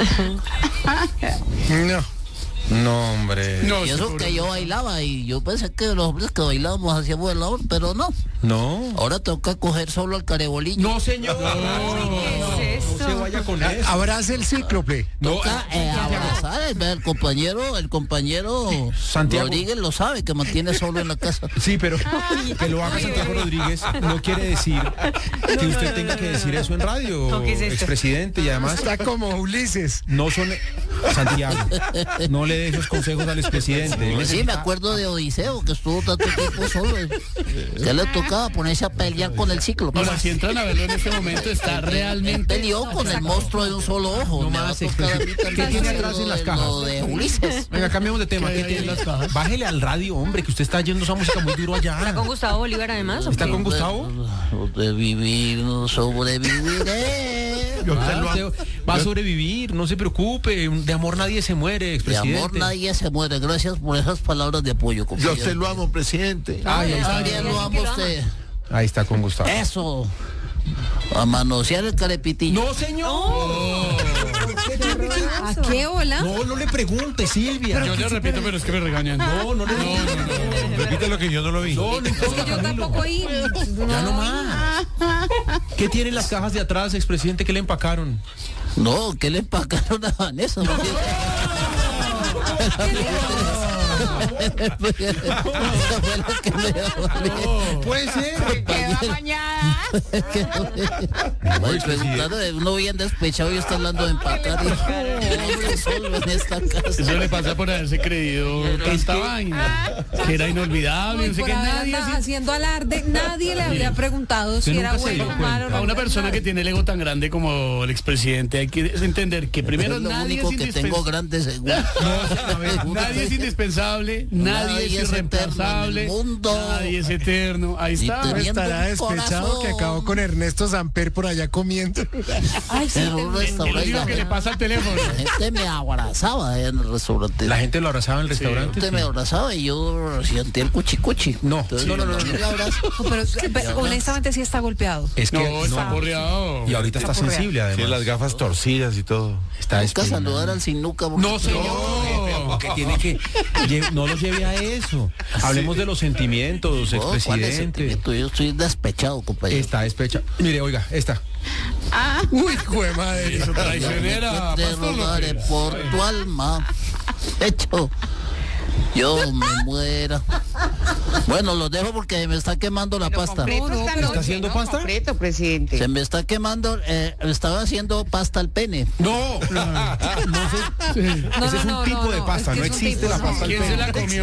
[SPEAKER 4] No.
[SPEAKER 2] No, hombre.
[SPEAKER 3] No,
[SPEAKER 11] y eso que yo bailaba y yo pensé que los hombres que bailábamos hacíamos el amor, pero no.
[SPEAKER 2] No.
[SPEAKER 11] Ahora toca coger solo al carebolillo.
[SPEAKER 2] No, señor.
[SPEAKER 9] ¿Qué es
[SPEAKER 2] No se
[SPEAKER 9] eso?
[SPEAKER 2] vaya con eso.
[SPEAKER 4] Abraza el cíclope.
[SPEAKER 2] No,
[SPEAKER 11] Toca abrazar, el compañero
[SPEAKER 2] Santiago.
[SPEAKER 11] Rodríguez lo sabe, que mantiene solo en la casa.
[SPEAKER 2] sí, pero que lo haga Santiago Rodríguez no quiere decir que usted tenga que decir eso en radio,
[SPEAKER 9] No, ¿qué es esto?
[SPEAKER 2] expresidente, y además
[SPEAKER 4] Está como Ulises.
[SPEAKER 2] no son Santiago, no le dé esos consejos al expresidente.
[SPEAKER 11] Pues sí, me acuerdo de Odiseo, que estuvo tanto tiempo solo. Que le tocaba ponerse a pelear con el ciclo.
[SPEAKER 3] Ahora, si entran a verlo en este momento, está realmente...
[SPEAKER 11] Peleó con el monstruo de un solo ojo.
[SPEAKER 2] No
[SPEAKER 11] Me va a
[SPEAKER 2] más,
[SPEAKER 11] tocar a mí
[SPEAKER 2] ¿qué
[SPEAKER 11] también
[SPEAKER 2] tiene atrás en las cajas?
[SPEAKER 11] Lo de Ulises.
[SPEAKER 2] Venga, cambiemos de tema. ¿Qué tiene en las cajas? Bájele al radio, hombre, que usted está yendo esa música muy duro allá.
[SPEAKER 9] ¿Está con Gustavo Bolívar además? ¿O
[SPEAKER 2] ¿Está
[SPEAKER 9] qué?
[SPEAKER 2] con Gustavo?
[SPEAKER 11] De vivir, sobreviviré.
[SPEAKER 2] Va a sobrevivir, no se preocupe. De amor nadie se muere,
[SPEAKER 11] De
[SPEAKER 2] expresidente.
[SPEAKER 11] amor nadie se muere. Gracias por esas palabras de apoyo,
[SPEAKER 13] Yo
[SPEAKER 11] compañero.
[SPEAKER 13] usted lo amo, presidente.
[SPEAKER 2] Ay, ahí
[SPEAKER 11] Yo
[SPEAKER 2] está.
[SPEAKER 11] también lo amo a usted.
[SPEAKER 2] Ahí está con Gustavo.
[SPEAKER 11] Eso. A manosear el carepitillo.
[SPEAKER 2] No, señor.
[SPEAKER 10] ¿A qué hola?
[SPEAKER 2] No le pregunte, Silvia.
[SPEAKER 3] Yo le repito, pero es que me regañan.
[SPEAKER 2] No le
[SPEAKER 7] Repite lo que yo no lo vi.
[SPEAKER 2] No importa,
[SPEAKER 10] Yo
[SPEAKER 2] Camilo.
[SPEAKER 10] tampoco oí.
[SPEAKER 2] Ya no más. ¿Qué tienen las cajas de atrás, expresidente? ¿Qué le empacaron?
[SPEAKER 11] No, ¿qué le empacaron a Vanessa? No,
[SPEAKER 2] Puede ser.
[SPEAKER 11] Uno bien despechado y está hablando de empacar. Hombre, solo en esta casa.
[SPEAKER 3] Eso le pasa por haberse creído tanta vaina. Que era inolvidable. No sé
[SPEAKER 10] Por
[SPEAKER 3] que
[SPEAKER 10] haber
[SPEAKER 3] nadie...
[SPEAKER 10] andado haciendo alarde, nadie le había preguntado si
[SPEAKER 2] Usted
[SPEAKER 10] era
[SPEAKER 2] nunca se
[SPEAKER 10] bueno
[SPEAKER 2] dio
[SPEAKER 10] o malo.
[SPEAKER 3] A una persona que tiene el ego tan grande como el expresidente hay que entender que primero
[SPEAKER 11] Es lo
[SPEAKER 3] nadie
[SPEAKER 11] único
[SPEAKER 3] es
[SPEAKER 11] que tengo
[SPEAKER 3] indispensable.
[SPEAKER 11] grande seguro.
[SPEAKER 3] Nadie es indispensable, nadie es irreemplazable,
[SPEAKER 11] eterno en el mundo.
[SPEAKER 3] nadie es eterno. Ahí
[SPEAKER 11] Y
[SPEAKER 3] está.
[SPEAKER 11] teniendo
[SPEAKER 4] Estará
[SPEAKER 11] un
[SPEAKER 4] despechado
[SPEAKER 11] corazón.
[SPEAKER 4] que acabó con Ernesto Samper por allá comiendo.
[SPEAKER 10] Ay, sí,
[SPEAKER 11] En un
[SPEAKER 3] Es lo
[SPEAKER 11] restaurante.
[SPEAKER 3] único que le pasa al teléfono.
[SPEAKER 11] La gente me abrazaba en el restaurante.
[SPEAKER 2] La gente lo abrazaba en el restaurante.
[SPEAKER 11] Usted me abrazaba y yo sentí el cuchicuchi.
[SPEAKER 2] No,
[SPEAKER 11] Entonces,
[SPEAKER 2] no.
[SPEAKER 11] un abrazo.
[SPEAKER 10] pero honestamente sí está golpeado.
[SPEAKER 2] Es que
[SPEAKER 3] No, está porreado.
[SPEAKER 2] Y ahorita está sensible, además.
[SPEAKER 7] Tiene las gafas torcidas y todo.
[SPEAKER 2] Está
[SPEAKER 11] Nunca
[SPEAKER 2] espinado.
[SPEAKER 11] saludar al sin nuca. porque-
[SPEAKER 2] No, señor. Que tiene que no lo lleve a eso. Hablemos de los sentimientos,
[SPEAKER 11] No, ¿cuál es
[SPEAKER 2] expresidente.
[SPEAKER 11] sentimiento? Yo estoy despechado, compañero.
[SPEAKER 2] Está despecha. Mire, oiga, esta.
[SPEAKER 4] Uy, jue madre.
[SPEAKER 3] Eso traicionera.
[SPEAKER 11] Te
[SPEAKER 3] Pastor
[SPEAKER 11] rogaré
[SPEAKER 3] López.
[SPEAKER 11] por tu alma. Hecho, yo me muera. Bueno, los dejo porque me está quemando la pasta.
[SPEAKER 2] ¿Está haciendo pasta?
[SPEAKER 12] Completo, presidente.
[SPEAKER 11] Se me está quemando, estaba haciendo pasta al pene.
[SPEAKER 2] No, no sé. Ese es un tipo de pasta, no existe la pasta al
[SPEAKER 3] ¿Quién se
[SPEAKER 2] pene.
[SPEAKER 3] la comió?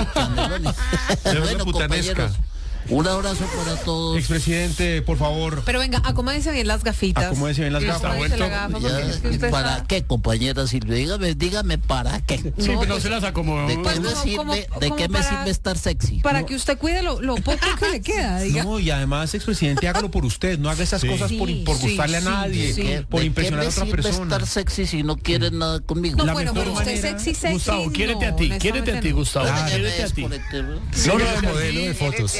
[SPEAKER 11] Bueno,
[SPEAKER 7] putanesca.
[SPEAKER 11] compañeros, un abrazo para todos.
[SPEAKER 2] Expresidente, por favor,
[SPEAKER 10] Pero venga, acomódense bien las gafitas.
[SPEAKER 2] acomódese bien las
[SPEAKER 3] Está
[SPEAKER 2] gafas.
[SPEAKER 3] vuelto.
[SPEAKER 10] La gafa, porque
[SPEAKER 11] Ya,
[SPEAKER 10] es que usted
[SPEAKER 11] ¿para
[SPEAKER 10] está-
[SPEAKER 11] qué, compañera Silvia? Dígame para qué.
[SPEAKER 3] Sí, pero no se las acomodó.
[SPEAKER 11] ¿De qué
[SPEAKER 10] Pues
[SPEAKER 11] me
[SPEAKER 10] no,
[SPEAKER 11] sirve,
[SPEAKER 10] como-
[SPEAKER 11] de
[SPEAKER 10] como
[SPEAKER 11] qué me
[SPEAKER 10] para-
[SPEAKER 11] sirve estar sexy?
[SPEAKER 10] Para que usted cuide lo poco que le queda, diga.
[SPEAKER 2] No, y además, expresidente, hágalo por usted. No haga esas cosas por
[SPEAKER 10] Sí,
[SPEAKER 2] gustarle a
[SPEAKER 10] sí,
[SPEAKER 2] nadie,
[SPEAKER 10] sí.
[SPEAKER 2] por
[SPEAKER 11] ¿De
[SPEAKER 2] impresionar a
[SPEAKER 11] qué
[SPEAKER 2] otra
[SPEAKER 11] me sirve
[SPEAKER 2] persona.
[SPEAKER 11] estar sexy si no quieren nada conmigo?
[SPEAKER 10] No,
[SPEAKER 2] La
[SPEAKER 10] bueno,
[SPEAKER 2] mejor
[SPEAKER 10] pero usted
[SPEAKER 2] manera-
[SPEAKER 10] sexy.
[SPEAKER 3] Gustavo,
[SPEAKER 10] no,
[SPEAKER 3] quiérete a ti, quiérete a ti,
[SPEAKER 10] honestamente no.
[SPEAKER 3] Gustavo. Quiérete a ti.
[SPEAKER 4] No, de modelo de fotos.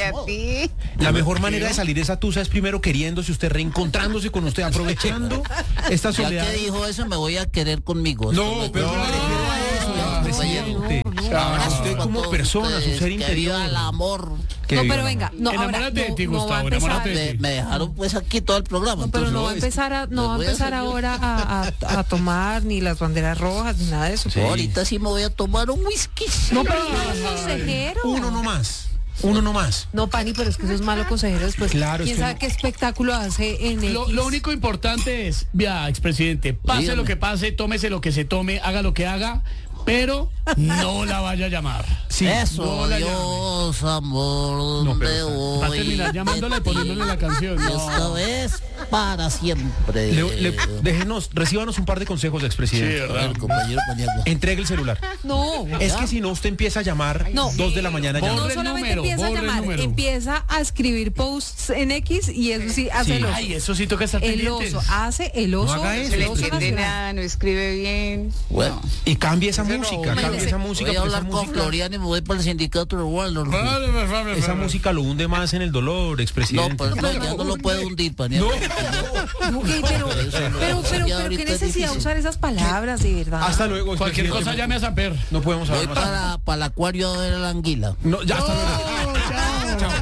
[SPEAKER 2] La mejor manera de salir de esa tusa es primero queriéndose usted, reencontrándose con usted, aprovechando esta
[SPEAKER 11] Ya
[SPEAKER 2] soledad.
[SPEAKER 11] que dijo eso, me voy a querer conmigo.
[SPEAKER 2] No, pero no me refiero a eso, presidente. A usted como persona, su ser
[SPEAKER 11] Que viva
[SPEAKER 2] interior.
[SPEAKER 11] el amor.
[SPEAKER 2] Que
[SPEAKER 10] No,
[SPEAKER 2] viva
[SPEAKER 10] pero
[SPEAKER 2] el
[SPEAKER 10] venga,
[SPEAKER 2] amor.
[SPEAKER 10] no, ahora
[SPEAKER 3] Enamórate de ti,
[SPEAKER 10] no va a
[SPEAKER 3] Gustavo,
[SPEAKER 10] empezar-
[SPEAKER 3] enamórate de ti.
[SPEAKER 11] Me dejaron pues aquí todo el programa.
[SPEAKER 10] No, pero
[SPEAKER 11] entonces,
[SPEAKER 10] no va a empezar a, no va a
[SPEAKER 11] les voy a
[SPEAKER 10] empezar
[SPEAKER 11] hacer yo.
[SPEAKER 10] ahora a tomar ni las banderas rojas ni nada de eso.
[SPEAKER 11] Ahorita sí me voy a tomar un whisky.
[SPEAKER 10] No, pero usted es consejero.
[SPEAKER 2] Uno no más. Uno no más.
[SPEAKER 10] No, Pani, pero es que eso es malo consejero después.
[SPEAKER 2] Claro, es
[SPEAKER 10] ¿Quién
[SPEAKER 2] que
[SPEAKER 10] sabe
[SPEAKER 2] no.
[SPEAKER 10] qué espectáculo hace en X?
[SPEAKER 3] Lo único importante es, vea, expresidente, pase
[SPEAKER 11] Dígame.
[SPEAKER 3] lo que pase, tómese lo que se tome, haga lo que haga, pero no la vaya a llamar.
[SPEAKER 2] Sí.
[SPEAKER 11] Eso,
[SPEAKER 3] no la
[SPEAKER 11] Dios, amor,
[SPEAKER 2] No, pero
[SPEAKER 11] me voy.
[SPEAKER 3] Va a terminar llamándola y
[SPEAKER 11] de ti.
[SPEAKER 3] poniéndole la canción.
[SPEAKER 11] Y
[SPEAKER 3] No.
[SPEAKER 11] esta vez para siempre.
[SPEAKER 2] Recíbanos un par de consejos,
[SPEAKER 3] Sí,
[SPEAKER 2] expresidente.
[SPEAKER 3] ¿verdad?
[SPEAKER 11] El compañero Paniagua.
[SPEAKER 2] Entregue el celular.
[SPEAKER 10] No.
[SPEAKER 2] Es que si no, usted empieza a llamar
[SPEAKER 10] No.
[SPEAKER 2] 2 de la mañana ya.
[SPEAKER 10] No
[SPEAKER 3] Borre el
[SPEAKER 10] solamente
[SPEAKER 3] número,
[SPEAKER 10] empieza a
[SPEAKER 3] borre el
[SPEAKER 10] llamar,
[SPEAKER 3] número.
[SPEAKER 10] empieza a escribir posts en X y eso sí hace el oso.
[SPEAKER 3] Ay, eso sí toca estar
[SPEAKER 10] El
[SPEAKER 3] pendientes.
[SPEAKER 10] oso, hace el oso.
[SPEAKER 2] haga eso,
[SPEAKER 10] el
[SPEAKER 2] no
[SPEAKER 10] oso
[SPEAKER 2] le
[SPEAKER 12] entiende
[SPEAKER 10] nacional.
[SPEAKER 12] nada, no escribe bien.
[SPEAKER 11] Bueno,
[SPEAKER 2] Y cambie esa música, cambie
[SPEAKER 10] Imagínese.
[SPEAKER 2] esa música.
[SPEAKER 11] voy a
[SPEAKER 2] porque
[SPEAKER 11] hablar
[SPEAKER 2] esa
[SPEAKER 11] con
[SPEAKER 2] música,
[SPEAKER 11] Florian y me voy para el sindicato de Waldorf.
[SPEAKER 2] esa música lo hunde más en el dolor,
[SPEAKER 11] No,
[SPEAKER 2] expresidente.
[SPEAKER 11] pues no, ya no lo puedo hundir, Paniagua.
[SPEAKER 10] Ok, pero qué necesidad de usar esas palabras, de verdad.
[SPEAKER 2] Hasta luego.
[SPEAKER 3] Cualquier
[SPEAKER 2] expresidente.
[SPEAKER 3] cosa llame a Samper.
[SPEAKER 2] No podemos
[SPEAKER 11] Voy
[SPEAKER 2] hablar más.
[SPEAKER 11] para el acuario a ver a la anguila.
[SPEAKER 2] No, ya hasta luego.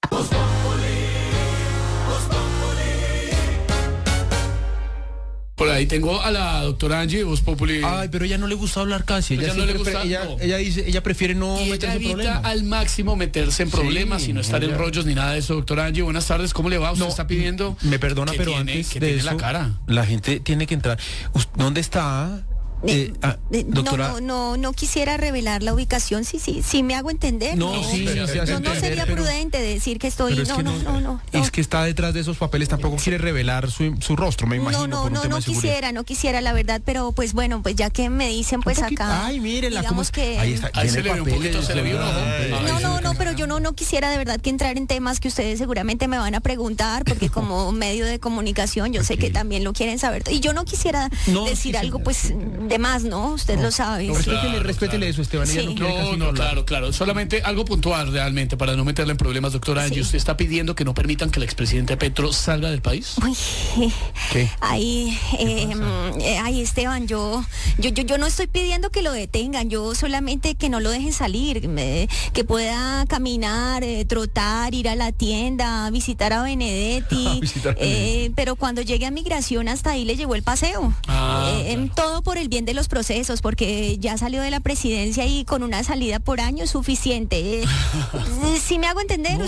[SPEAKER 3] Por ahí Ahí tengo a la doctora Angie de Voz Populi.
[SPEAKER 2] Ay, pero ella no le gusta hablar casi.
[SPEAKER 3] Ella no le gusta,
[SPEAKER 2] ella dice, ella prefiere no
[SPEAKER 3] y ella
[SPEAKER 2] meterse en
[SPEAKER 3] evita
[SPEAKER 2] problemas.
[SPEAKER 3] al máximo meterse en problemas y no estar en rollos ni nada de eso. Doctora Angie, buenas tardes, ¿cómo le va? Usted está pidiendo...
[SPEAKER 2] Me perdona, pero
[SPEAKER 3] tiene,
[SPEAKER 2] antes
[SPEAKER 3] que
[SPEAKER 2] de
[SPEAKER 3] tiene
[SPEAKER 2] eso,
[SPEAKER 3] la cara.
[SPEAKER 2] la gente tiene que entrar. ¿Dónde está? Doctora.
[SPEAKER 13] No quisiera revelar la ubicación, sí me hago entender.
[SPEAKER 2] No, sí, se hace
[SPEAKER 13] no
[SPEAKER 2] entender,
[SPEAKER 13] sería
[SPEAKER 2] pero-
[SPEAKER 13] prudente decir que estoy,
[SPEAKER 2] Pero es que
[SPEAKER 13] no.
[SPEAKER 2] Es que está detrás de esos papeles, tampoco quiere revelar su rostro, me imagino, por un tema de seguridad.
[SPEAKER 13] No quisiera, la verdad, pero pues bueno, pues ya que me dicen, pues acá.
[SPEAKER 2] Ay, mírela, cómo
[SPEAKER 13] digamos
[SPEAKER 2] es.
[SPEAKER 13] que.
[SPEAKER 2] Ahí está,
[SPEAKER 3] Ahí
[SPEAKER 2] tiene
[SPEAKER 3] se le ve un
[SPEAKER 2] papeles,
[SPEAKER 3] poquito, se le vio un ojo.
[SPEAKER 13] No, pero yo no quisiera de verdad que entrar en temas que ustedes seguramente me van a preguntar, porque como medio de comunicación, yo sé que también lo quieren saber. Y yo no quisiera decir algo, pues, de más, ¿no? Usted lo sabe.
[SPEAKER 2] Respétele eso, Esteban. Ella
[SPEAKER 13] Sí.
[SPEAKER 2] no quiere casi
[SPEAKER 3] No,
[SPEAKER 2] hablar.
[SPEAKER 3] claro. Solamente algo puntual realmente para no meterle en problemas, doctora Angie. ¿Usted está pidiendo que no permitan que el expresidente Petro salga del país?
[SPEAKER 13] Uy,
[SPEAKER 3] ¿Qué?
[SPEAKER 13] Ay, Esteban, yo no estoy pidiendo que lo detengan, yo solamente que no lo dejen salir, que pueda caminar, trotar, ir a la tienda, visitar a Benedetti, pero cuando llegue a migración hasta ahí le llegó el paseo. Todo por el bien de los procesos, porque ya salió de la presidencia y con una salida por año es suficiente. ¿Sí me hago entender?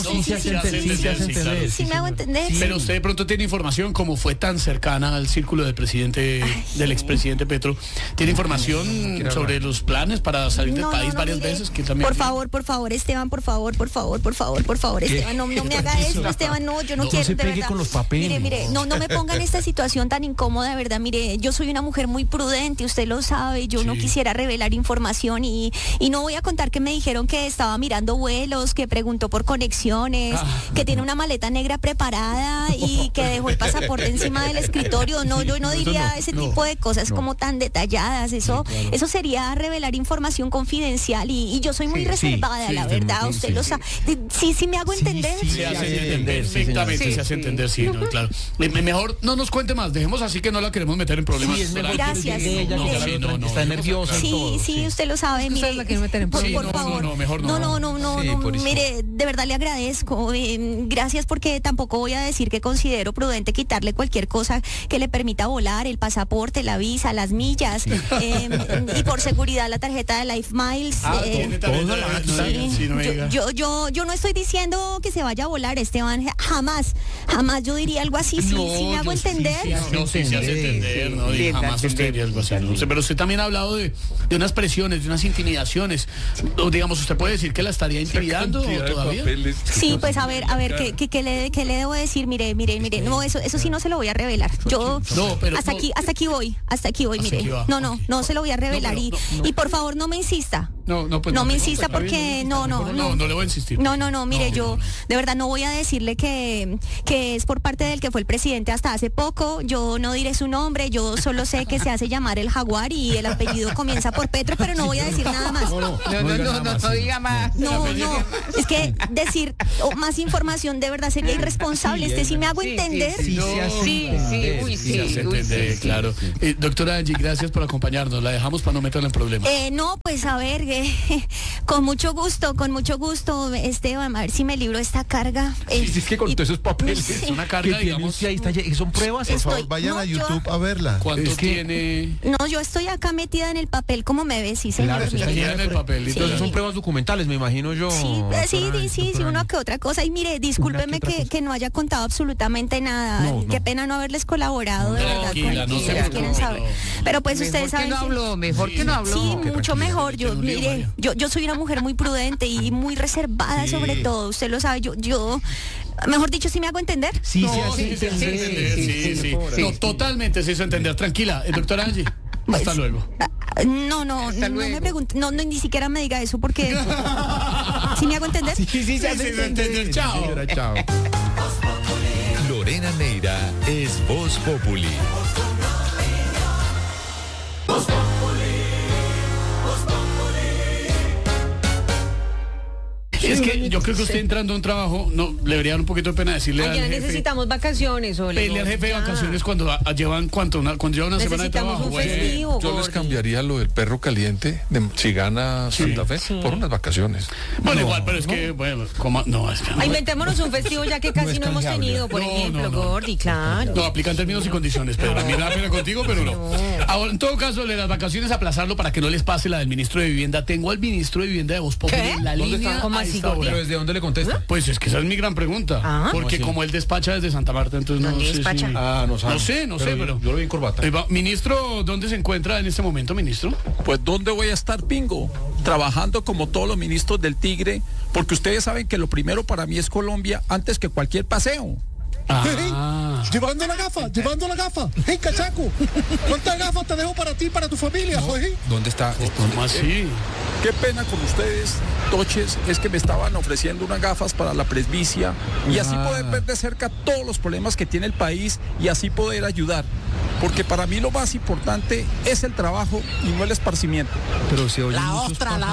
[SPEAKER 13] ¿Sí me hago entender?
[SPEAKER 3] Pero usted de pronto tiene información, como fue tan cercana al círculo del presidente, del expresidente Petro, ¿tiene información sobre los planes para salir del país varias veces? Que también
[SPEAKER 13] Por favor, Esteban, por favor, Esteban, no me haga esto, Esteban, yo no quiero,
[SPEAKER 2] se
[SPEAKER 13] de
[SPEAKER 2] pegue
[SPEAKER 13] verdad.
[SPEAKER 2] con los papeles.
[SPEAKER 13] Mire, no me ponga en esta situación tan incómoda, de verdad, mire, yo soy una mujer muy prudente, usted lo sabe, yo no quisiera revelar información y no voy a contar que me dijeron que estaba mirando vuelos, que preguntó por conexiones, que tiene una maleta negra preparada y que dejó el pasaporte encima del escritorio. No, yo no diría ese tipo de cosas como tan detalladas. Eso sería revelar información confidencial y yo soy muy reservada, la verdad, usted lo sabe. Sí me hago entender.
[SPEAKER 3] se hace entender perfectamente, se hace entender, sí, no, claro. Mejor no nos cuente más, dejemos así que no la queremos meter en problemas.
[SPEAKER 2] Sí, es mejor.
[SPEAKER 13] Gracias.
[SPEAKER 2] Está nerviosa y todo.
[SPEAKER 13] Sí, usted lo sabe. Mire,
[SPEAKER 10] Ustedes la quieren meter en
[SPEAKER 13] por
[SPEAKER 10] problemas.
[SPEAKER 13] favor.
[SPEAKER 3] No, mejor no.
[SPEAKER 13] No, mire, de verdad le agradezco. Gracias, porque tampoco voy a decir que considero prudente quitarle cualquier cosa que le permita volar, el pasaporte, la visa, las millas, y por seguridad la tarjeta de Life Miles.
[SPEAKER 3] Tiene tarjeta de- no me diga.
[SPEAKER 13] Yo no estoy diciendo que se vaya a volar, Esteban, jamás yo diría algo así, sí me hago entender.
[SPEAKER 3] No, sí se hace entender, ¿no? Y jamás usted diría algo así. No sé, pero usted también ha hablado de unas presiones, de unas intimidaciones. O, digamos, ¿usted puede decir que la estaría intimidando todavía?
[SPEAKER 13] Sí, pues a ver, ¿qué le debo decir? Mire, no, eso sí no se lo voy a revelar. Yo hasta aquí voy, mire.
[SPEAKER 3] va.
[SPEAKER 13] No se lo voy a revelar y por favor no me insista. No me insista porque no
[SPEAKER 3] le voy a insistir.
[SPEAKER 13] No, mire, yo de verdad no voy a decirle que es por parte del que fue el presidente hasta hace poco. Yo no diré su nombre, yo solo sé que se hace llamar el Jaguar y el apellido comienza por Petro, pero no voy a decir nada más.
[SPEAKER 12] No diga más.
[SPEAKER 13] No, es que decir más información de verdad sería irresponsable. Sí me hago entender.
[SPEAKER 3] Sí, se hace entender, claro. Doctora Angie, gracias por acompañarnos. La dejamos para no meterla en problemas.
[SPEAKER 13] No, pues a ver, con mucho gusto, Esteban, a ver si me libro esta carga.
[SPEAKER 2] Es que con todos esos papeles,
[SPEAKER 13] sí.
[SPEAKER 3] Es una carga, digamos.
[SPEAKER 2] ahí está, son pruebas.
[SPEAKER 13] Por favor,
[SPEAKER 14] vayan a YouTube a verla.
[SPEAKER 3] ¿Cuánto tiene?
[SPEAKER 13] No, yo estoy acá metida en el papel, como me ves, sí, señor.
[SPEAKER 2] Claro,
[SPEAKER 13] mire.
[SPEAKER 3] Tiene el papel.
[SPEAKER 2] Entonces son pruebas documentales, me imagino yo.
[SPEAKER 13] Sí, una que otra cosa. Y mire, discúlpeme que no haya contado absolutamente nada. Qué pena no haberles colaborado, de verdad.
[SPEAKER 3] Tranquila, no se
[SPEAKER 13] ustedes quieren
[SPEAKER 3] preocupe,
[SPEAKER 13] saber. Pero pues ustedes saben.
[SPEAKER 12] Mejor que no habló.
[SPEAKER 13] Sí, mucho mejor. Yo soy una mujer muy prudente y muy reservada sobre todo. Usted lo sabe. Yo mejor dicho, ¿sí me hago entender?
[SPEAKER 3] Sí. No, totalmente se hizo entender. Tranquila, doctora Angie. Hasta luego.
[SPEAKER 13] No me pregunte, ni siquiera me diga eso porque ¿sí me hago entender?
[SPEAKER 3] Sí, se hace entender. Chao.
[SPEAKER 15] Lorena Neira es Voz Populi.
[SPEAKER 3] Es que yo creo que usted entrando a un trabajo, no, le debería dar un poquito de pena decirle al
[SPEAKER 9] Ya
[SPEAKER 3] jefe.
[SPEAKER 9] necesitamos vacaciones, Ole.
[SPEAKER 3] Pele al jefe de vacaciones cuando llevan cuando llevan una semana de
[SPEAKER 9] Necesitamos
[SPEAKER 3] trabajo.
[SPEAKER 9] un
[SPEAKER 3] güey.
[SPEAKER 9] festivo,
[SPEAKER 7] Yo les
[SPEAKER 9] Gordy.
[SPEAKER 7] cambiaría lo del perro caliente si gana Santa Fe por unas vacaciones.
[SPEAKER 3] Bueno, igual, pero es que, bueno, no, es que no.
[SPEAKER 9] Inventémonos un festivo ya que casi no hemos tenido, por ejemplo, Gordy, claro.
[SPEAKER 3] No, aplican términos y condiciones, pero a mí me da pena contigo, pero no. Ahora, en todo caso, de las vacaciones, aplazarlo para que no les pase la del ministro de Vivienda. Tengo al ministro de Vivienda de Voz Populi en la línea.
[SPEAKER 9] ¿Cómo
[SPEAKER 3] a
[SPEAKER 9] así,
[SPEAKER 3] esta
[SPEAKER 9] Gordy?
[SPEAKER 3] hora.
[SPEAKER 2] ¿Pero desde dónde le contesta?
[SPEAKER 3] Pues es que esa es mi gran pregunta. Porque como él despacha desde Santa Marta, entonces no
[SPEAKER 9] ¿Dónde
[SPEAKER 3] sé
[SPEAKER 9] despacha?
[SPEAKER 3] si...
[SPEAKER 2] No sabe.
[SPEAKER 3] No sé, pero...
[SPEAKER 2] Yo lo vi en corbata.
[SPEAKER 3] Ministro, ¿dónde se encuentra en este momento, ministro?
[SPEAKER 14] Pues ¿dónde voy a estar, Pingo? Trabajando como todos los ministros del Tigre, porque ustedes saben que lo primero para mí es Colombia antes que cualquier paseo.
[SPEAKER 4] Llevando la gafa. Hey, cachaco, ¿cuántas gafas te dejo para ti y para tu familia, Jorge?
[SPEAKER 2] ¿Dónde está?
[SPEAKER 3] ¿Cómo así?
[SPEAKER 14] Qué pena con ustedes, toches, es que me estaban ofreciendo unas gafas para la presbicia y así poder ver de cerca todos los problemas que tiene el país y así poder ayudar. Porque para mí lo más importante es el trabajo y no el esparcimiento.
[SPEAKER 2] Pero se oye
[SPEAKER 16] La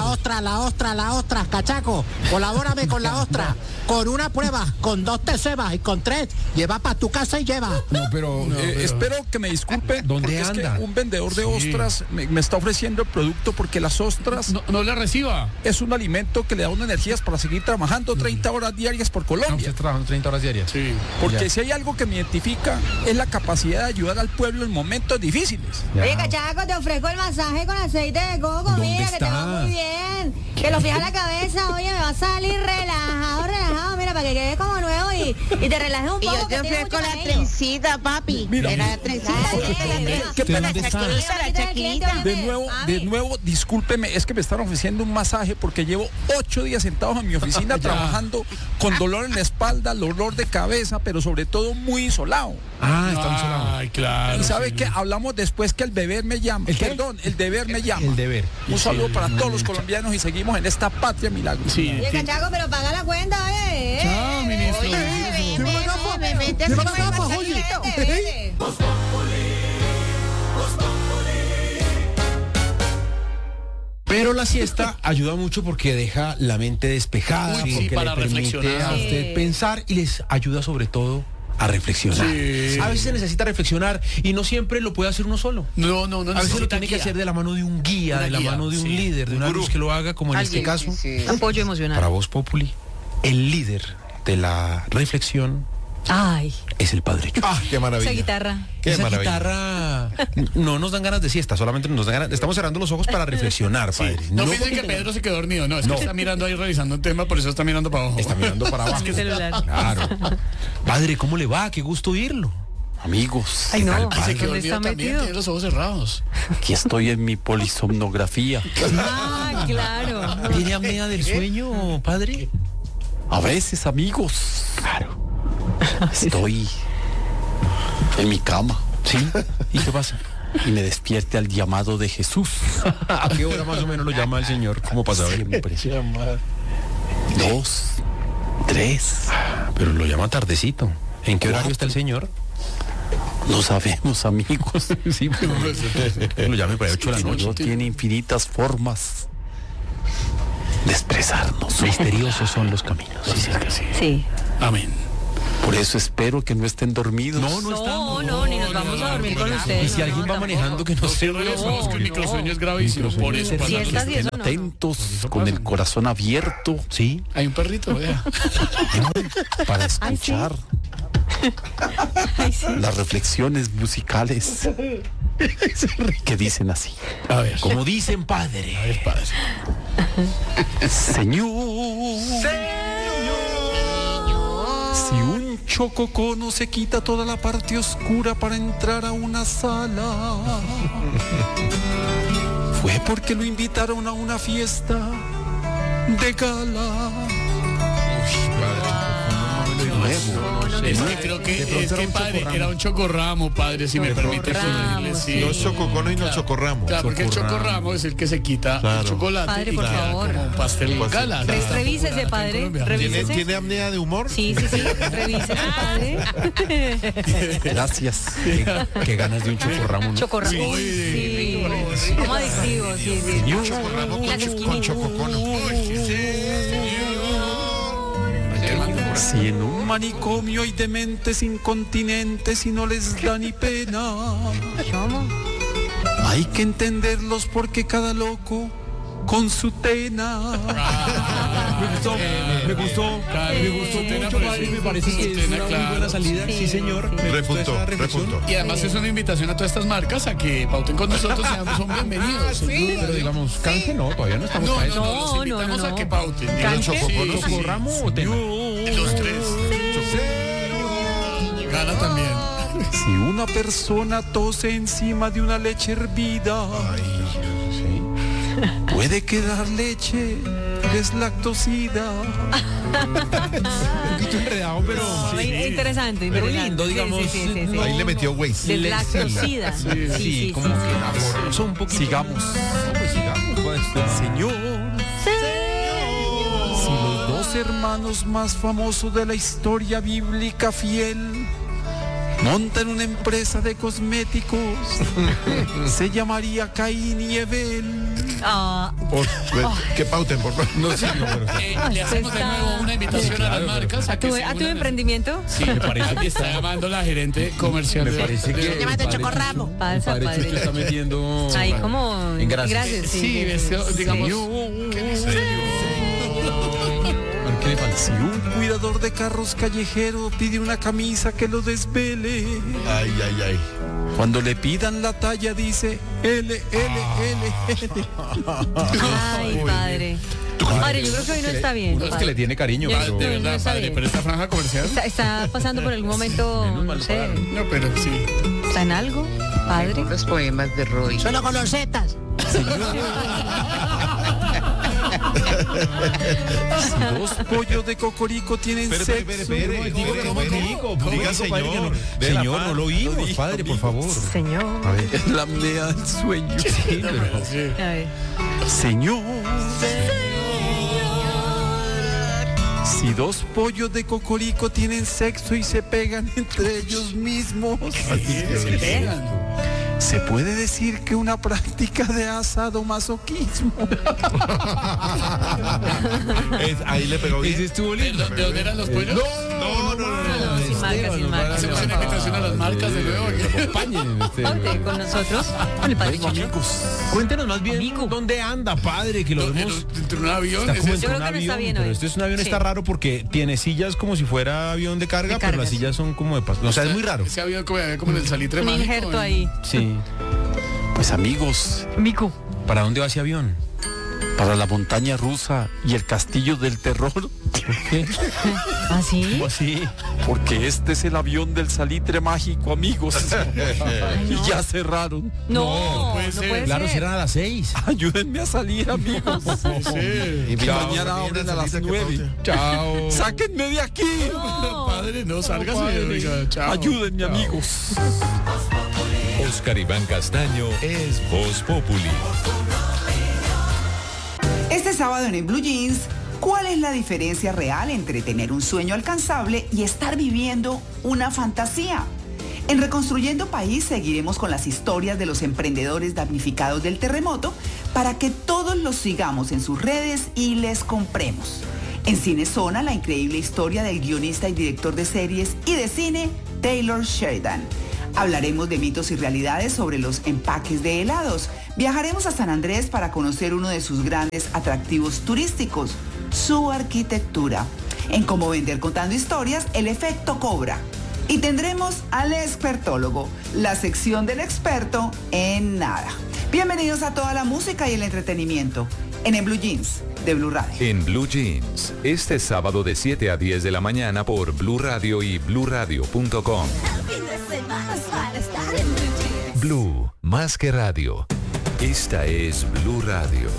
[SPEAKER 16] ostra, cachaco, colabórame con la ostra, con una prueba, con 2 te cebas y con 3, lleva para tu casa y lleva.
[SPEAKER 2] Pero
[SPEAKER 14] espero que me disculpen.
[SPEAKER 2] ¿Dónde
[SPEAKER 14] porque
[SPEAKER 2] anda?
[SPEAKER 14] Es que un vendedor de ostras me está ofreciendo el producto porque las ostras
[SPEAKER 3] no le reciba.
[SPEAKER 14] Es un alimento que le da unas energías para seguir trabajando 30 horas diarias por Colombia.
[SPEAKER 2] Usted trabajando 30 horas diarias.
[SPEAKER 3] Sí.
[SPEAKER 14] Porque
[SPEAKER 2] Ya.
[SPEAKER 14] si hay algo que me identifica es la capacidad de ayudar al pueblo en momentos difíciles.
[SPEAKER 9] Oye, cachaco, te ofrezco el masaje con aceite de coco,
[SPEAKER 2] ¿Dónde
[SPEAKER 9] mira, que te va
[SPEAKER 2] está?
[SPEAKER 9] muy bien. Que lo fijas en la cabeza, oye, me va a salir relajado, mira, para que quede como nuevo y te relajes un
[SPEAKER 12] Y
[SPEAKER 9] poco.
[SPEAKER 12] yo te
[SPEAKER 9] que tiene
[SPEAKER 12] ofrezco
[SPEAKER 9] mucho
[SPEAKER 12] la
[SPEAKER 9] cabello.
[SPEAKER 12] trencita, papi.
[SPEAKER 14] Mira.
[SPEAKER 12] La trencita.
[SPEAKER 14] ¿Qué pena?
[SPEAKER 12] La chaquita.
[SPEAKER 14] De nuevo, discúlpeme, es que me están ofreciendo un masaje porque llevo 8 días sentados en mi oficina trabajando con dolor en la espalda, dolor de cabeza, pero sobre todo muy insolado.
[SPEAKER 2] Está insolado.
[SPEAKER 3] Ay, claro.
[SPEAKER 14] Y sabe que hablamos después que el deber me llama.
[SPEAKER 2] ¿El qué?
[SPEAKER 14] Perdón, el deber me llama.
[SPEAKER 2] El deber.
[SPEAKER 14] Un saludo para todos los colombianos y seguimos en esta patria milagro.
[SPEAKER 3] Sí.
[SPEAKER 9] Oye, cachaco, pero paga la cuenta, oye.
[SPEAKER 3] Chao, ministro.
[SPEAKER 16] Lleva la gafa, oye.
[SPEAKER 9] Vete.
[SPEAKER 2] Pero la siesta ayuda mucho porque deja la mente despejada,
[SPEAKER 3] Uy, sí,
[SPEAKER 2] porque
[SPEAKER 3] para
[SPEAKER 2] le permite
[SPEAKER 3] reflexionar.
[SPEAKER 2] a usted pensar y les ayuda sobre todo a reflexionar.
[SPEAKER 3] Sí.
[SPEAKER 2] A veces se necesita reflexionar y no siempre lo puede hacer uno solo.
[SPEAKER 3] No.
[SPEAKER 2] A veces lo
[SPEAKER 3] necesita
[SPEAKER 2] tiene que
[SPEAKER 3] guía.
[SPEAKER 2] hacer de la mano de un guía,
[SPEAKER 3] Una
[SPEAKER 2] de la
[SPEAKER 3] guía,
[SPEAKER 2] mano de un
[SPEAKER 3] sí.
[SPEAKER 2] líder, de una luz que lo haga, como en este caso.
[SPEAKER 10] Apoyo emocional.
[SPEAKER 2] Para Voz Populi, el líder de la reflexión
[SPEAKER 10] Ay,
[SPEAKER 2] es el Padre Chucho.
[SPEAKER 17] Qué maravilla.
[SPEAKER 10] esa guitarra.
[SPEAKER 17] Qué
[SPEAKER 2] Esa
[SPEAKER 17] maravilla.
[SPEAKER 2] guitarra no nos dan ganas de siesta, solamente nos dan ganas. Estamos cerrando los ojos para reflexionar, padre.
[SPEAKER 3] No
[SPEAKER 2] No
[SPEAKER 3] piensen que
[SPEAKER 2] porque-
[SPEAKER 3] Pedro se quedó dormido, no, es que
[SPEAKER 2] No.
[SPEAKER 3] está mirando ahí revisando un tema, por eso está mirando para abajo.
[SPEAKER 2] Está mirando para abajo.
[SPEAKER 10] El celular.
[SPEAKER 2] Claro. Padre, ¿cómo le va? Qué gusto oírlo.
[SPEAKER 14] Amigos,
[SPEAKER 10] Ay, no.
[SPEAKER 2] Al
[SPEAKER 3] Se
[SPEAKER 2] padre.
[SPEAKER 3] quedó
[SPEAKER 10] ¿Dónde
[SPEAKER 3] dormido
[SPEAKER 10] está
[SPEAKER 3] también,
[SPEAKER 10] metido?
[SPEAKER 3] tiene los ojos cerrados.
[SPEAKER 14] aquí estoy en mi polisomnografía.
[SPEAKER 10] Ah, claro.
[SPEAKER 2] ¿Tiene apnea del sueño, padre?
[SPEAKER 14] A veces, amigos,
[SPEAKER 2] Claro.
[SPEAKER 14] estoy en mi cama.
[SPEAKER 2] ¿Sí? ¿Y qué pasa?
[SPEAKER 14] Y me despierte al llamado de Jesús.
[SPEAKER 2] ¿A qué hora más o menos lo llama el Señor? ¿Cómo pasa? A ver.
[SPEAKER 14] Siempre. 2, 3.
[SPEAKER 2] Pero lo llama tardecito. ¿En qué horario está el Señor?
[SPEAKER 14] No sabemos, amigos.
[SPEAKER 2] Sí, pero lo llame para 8 de la
[SPEAKER 14] El
[SPEAKER 2] noche.
[SPEAKER 14] Señor tiene infinitas formas de expresarnos.
[SPEAKER 2] Misteriosos son los caminos.
[SPEAKER 10] Sí.
[SPEAKER 3] Amén.
[SPEAKER 14] Por eso espero que no estén dormidos.
[SPEAKER 10] No, ni nos vamos a dormir con ustedes.
[SPEAKER 2] Y si alguien va manejando que no se
[SPEAKER 3] Cierre los ojos, que el microsueño es gravísimo. Por eso,
[SPEAKER 10] Si estás y eso no.
[SPEAKER 14] Atentos, con el corazón abierto.
[SPEAKER 2] Sí.
[SPEAKER 3] Hay un perrito, vea.
[SPEAKER 14] Para escuchar las reflexiones musicales que dicen así.
[SPEAKER 3] A ver.
[SPEAKER 2] Como dicen, padre.
[SPEAKER 3] A ver, padre.
[SPEAKER 14] Señor, si un chococono se quita toda la parte oscura para entrar a una sala, fue porque lo invitaron a una fiesta de gala.
[SPEAKER 3] Es que creo que es que padre, era un chocorramo, padre, si me permite corregirle, sí.
[SPEAKER 17] No chococono y no chocorramo.
[SPEAKER 3] Claro, porque el chocorramo es el que se quita el chocolate
[SPEAKER 10] Padre,
[SPEAKER 3] y
[SPEAKER 10] por
[SPEAKER 3] queda
[SPEAKER 10] favor.
[SPEAKER 3] como un pastel gala.
[SPEAKER 10] Revísese, padre. Revísese.
[SPEAKER 17] ¿Tiene apnea de humor?
[SPEAKER 10] Sí. Revísese, padre.
[SPEAKER 14] Gracias.
[SPEAKER 2] Qué ganas de un chocorramo, ¿no?
[SPEAKER 10] Chocorramo. Sí. Como adictivo, sí.
[SPEAKER 17] Chocorramo
[SPEAKER 10] Y las
[SPEAKER 17] con
[SPEAKER 10] esquinitas.
[SPEAKER 17] chococono.
[SPEAKER 14] Si en un manicomio hay dementes incontinentes y no les da ni pena, hay que entenderlos porque cada loco con su tena.
[SPEAKER 2] Me gustó mucho, padre, me parece que es una muy buena salida. Sí, señor. Me gustó esa reflexión.
[SPEAKER 3] Y además es una invitación a todas estas marcas a que pauten con nosotros, son bienvenidos.
[SPEAKER 2] Sí, pero digamos, canje no, todavía no estamos para eso.
[SPEAKER 3] Los invitamos a que pauten.
[SPEAKER 2] ¿Chocorramo o tema?
[SPEAKER 3] Los tres. Gana también.
[SPEAKER 14] Si una persona tose encima de una leche hervida, puede quedar leche deslactosida.
[SPEAKER 2] Un poquito enredado, pero
[SPEAKER 10] interesante.
[SPEAKER 2] Pero lindo, digamos.
[SPEAKER 10] Sí.
[SPEAKER 17] Ahí le metió Waze.
[SPEAKER 10] Deslactosida.
[SPEAKER 2] Sí, como que son un poquito.
[SPEAKER 14] Sigamos.
[SPEAKER 2] Pues sigamos, pues.
[SPEAKER 14] Señor. Si los dos hermanos más famosos de la historia bíblica fiel montan una empresa de cosméticos, se llamaría Caín y Abel.
[SPEAKER 17] Que pauten, por favor.
[SPEAKER 3] No, sí, le hacemos de nuevo una invitación a las marcas.
[SPEAKER 10] ¿A tu emprendimiento?
[SPEAKER 3] Sí, me parece que está llamando la gerente comercial.
[SPEAKER 2] Me parece que
[SPEAKER 12] Llámate Chocorramo.
[SPEAKER 10] Pasa,
[SPEAKER 2] parece que está metiendo
[SPEAKER 10] ahí como
[SPEAKER 2] en gracias.
[SPEAKER 3] Sí, digamos.
[SPEAKER 14] Si un cuidador de carros callejero pide una camisa que lo desvele,
[SPEAKER 17] Ay.
[SPEAKER 14] cuando le pidan la talla dice L.
[SPEAKER 10] Ay, padre. Padre, yo creo que hoy no está bien.
[SPEAKER 2] Uno es que le tiene cariño,
[SPEAKER 10] Yo
[SPEAKER 3] De
[SPEAKER 10] no
[SPEAKER 3] verdad,
[SPEAKER 10] está
[SPEAKER 3] padre,
[SPEAKER 10] bien.
[SPEAKER 3] pero esta franja comercial.
[SPEAKER 10] Está pasando por algún momento, no sé.
[SPEAKER 3] No, pero sí.
[SPEAKER 10] ¿Está en algo, padre?
[SPEAKER 12] Los poemas de Roy. Solo con los zetas.
[SPEAKER 14] Si dos pollos de cocorico tienen sexo.
[SPEAKER 2] Diga señor. Señor, no lo oímos, padre, por favor.
[SPEAKER 10] Señor.
[SPEAKER 2] A ver.
[SPEAKER 14] La apnea del sueño.
[SPEAKER 2] Sí, pero...
[SPEAKER 10] A ver.
[SPEAKER 14] Señor. Si dos pollos de cocorico tienen sexo y se pegan entre ellos mismos,
[SPEAKER 3] Se pegan.
[SPEAKER 14] se puede decir que una práctica de sadomasoquismo.
[SPEAKER 17] Ahí le pegó bien.
[SPEAKER 2] Ese estuvo lindo.
[SPEAKER 3] ¿De dónde eran los pollos?
[SPEAKER 17] No.
[SPEAKER 10] Sin marcas.
[SPEAKER 3] Hacemos una invitación a las marcas de nuevo.
[SPEAKER 2] Acompañen.
[SPEAKER 10] Paute con nosotros, con el padre Chucho.
[SPEAKER 2] Cuéntenos más bien dónde anda, padre, que lo vemos.
[SPEAKER 3] Entre un avión.
[SPEAKER 2] Está como
[SPEAKER 10] Yo
[SPEAKER 2] entre
[SPEAKER 10] creo
[SPEAKER 2] un
[SPEAKER 10] que no está
[SPEAKER 2] avión,
[SPEAKER 10] bien
[SPEAKER 2] pero
[SPEAKER 10] hoy.
[SPEAKER 2] este es un avión,
[SPEAKER 10] Sí.
[SPEAKER 2] está raro porque tiene sillas como si fuera avión de carga, pero las sillas son como de paso. O sea, es muy raro.
[SPEAKER 3] Ese avión como en el salitre
[SPEAKER 10] Un
[SPEAKER 3] mágico.
[SPEAKER 10] injerto ahí.
[SPEAKER 2] Sí.
[SPEAKER 14] Pues amigos,
[SPEAKER 10] Mico.
[SPEAKER 2] ¿Para dónde va ese avión?
[SPEAKER 14] para la montaña rusa y el castillo del terror. ¿Por qué?
[SPEAKER 10] ¿Ah, sí?
[SPEAKER 2] ¿Cómo así?
[SPEAKER 14] Porque este es el avión del salitre mágico, amigos. Y ya cerraron.
[SPEAKER 10] No, no puede
[SPEAKER 2] Claro,
[SPEAKER 10] ser.
[SPEAKER 2] cierran a las 6.
[SPEAKER 14] Ayúdenme a salir, amigos.
[SPEAKER 8] Sí.
[SPEAKER 14] Y mañana abren a las 9.
[SPEAKER 2] Chao.
[SPEAKER 14] ¡Sáquenme de aquí!
[SPEAKER 3] Padre, no salgas. Oiga, chao.
[SPEAKER 14] Ayúdenme, amigos.
[SPEAKER 15] Oscar Iván Castaño es Voz Populi.
[SPEAKER 18] Este sábado en Blue Jeans, ¿cuál es la diferencia real entre tener un sueño alcanzable y estar viviendo una fantasía? En Reconstruyendo País seguiremos con las historias de los emprendedores damnificados del terremoto para que todos los sigamos en sus redes y les compremos. En Cinezona, la increíble historia del guionista y director de series y de cine, Taylor Sheridan. Hablaremos de mitos y realidades sobre los empaques de helados. Viajaremos a San Andrés para conocer uno de sus grandes atractivos turísticos, su arquitectura. En Cómo Vender Contando Historias, el efecto cobra. Y tendremos al expertólogo, la sección del experto en nada. Bienvenidos a toda la música y el entretenimiento en Blue Jeans de Blue Radio.
[SPEAKER 15] En Blue Jeans, este sábado de 7 a 10 de la mañana por Blue Radio y bluradio.com. Blue, más que radio. Esta es Blue Radio.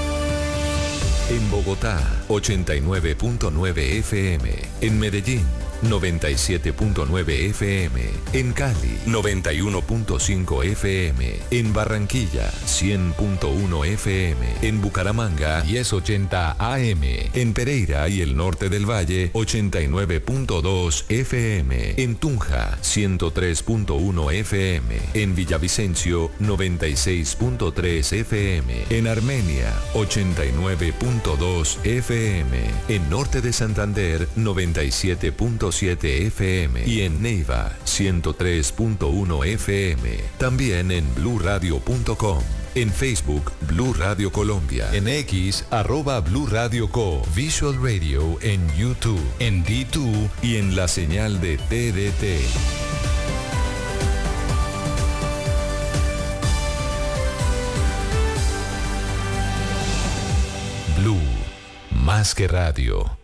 [SPEAKER 15] En Bogotá, 89.9 FM. En Medellín, 97.9 FM. En Cali, 91.5 FM. En Barranquilla, 100.1 FM. En Bucaramanga, 1080 AM. En Pereira y el norte del Valle, 89.2 FM. En Tunja, 103.1 FM. En Villavicencio, 96.3 FM. En Armenia, 89.2 FM. En norte de Santander, 97.7 FM. Y en Neiva, 103.1 FM. También en bluradio.com. En Facebook, Blue Radio Colombia. En X, @Blue Radio Co. Visual Radio en YouTube, en D2 y en la señal de TDT. Blue, más que radio.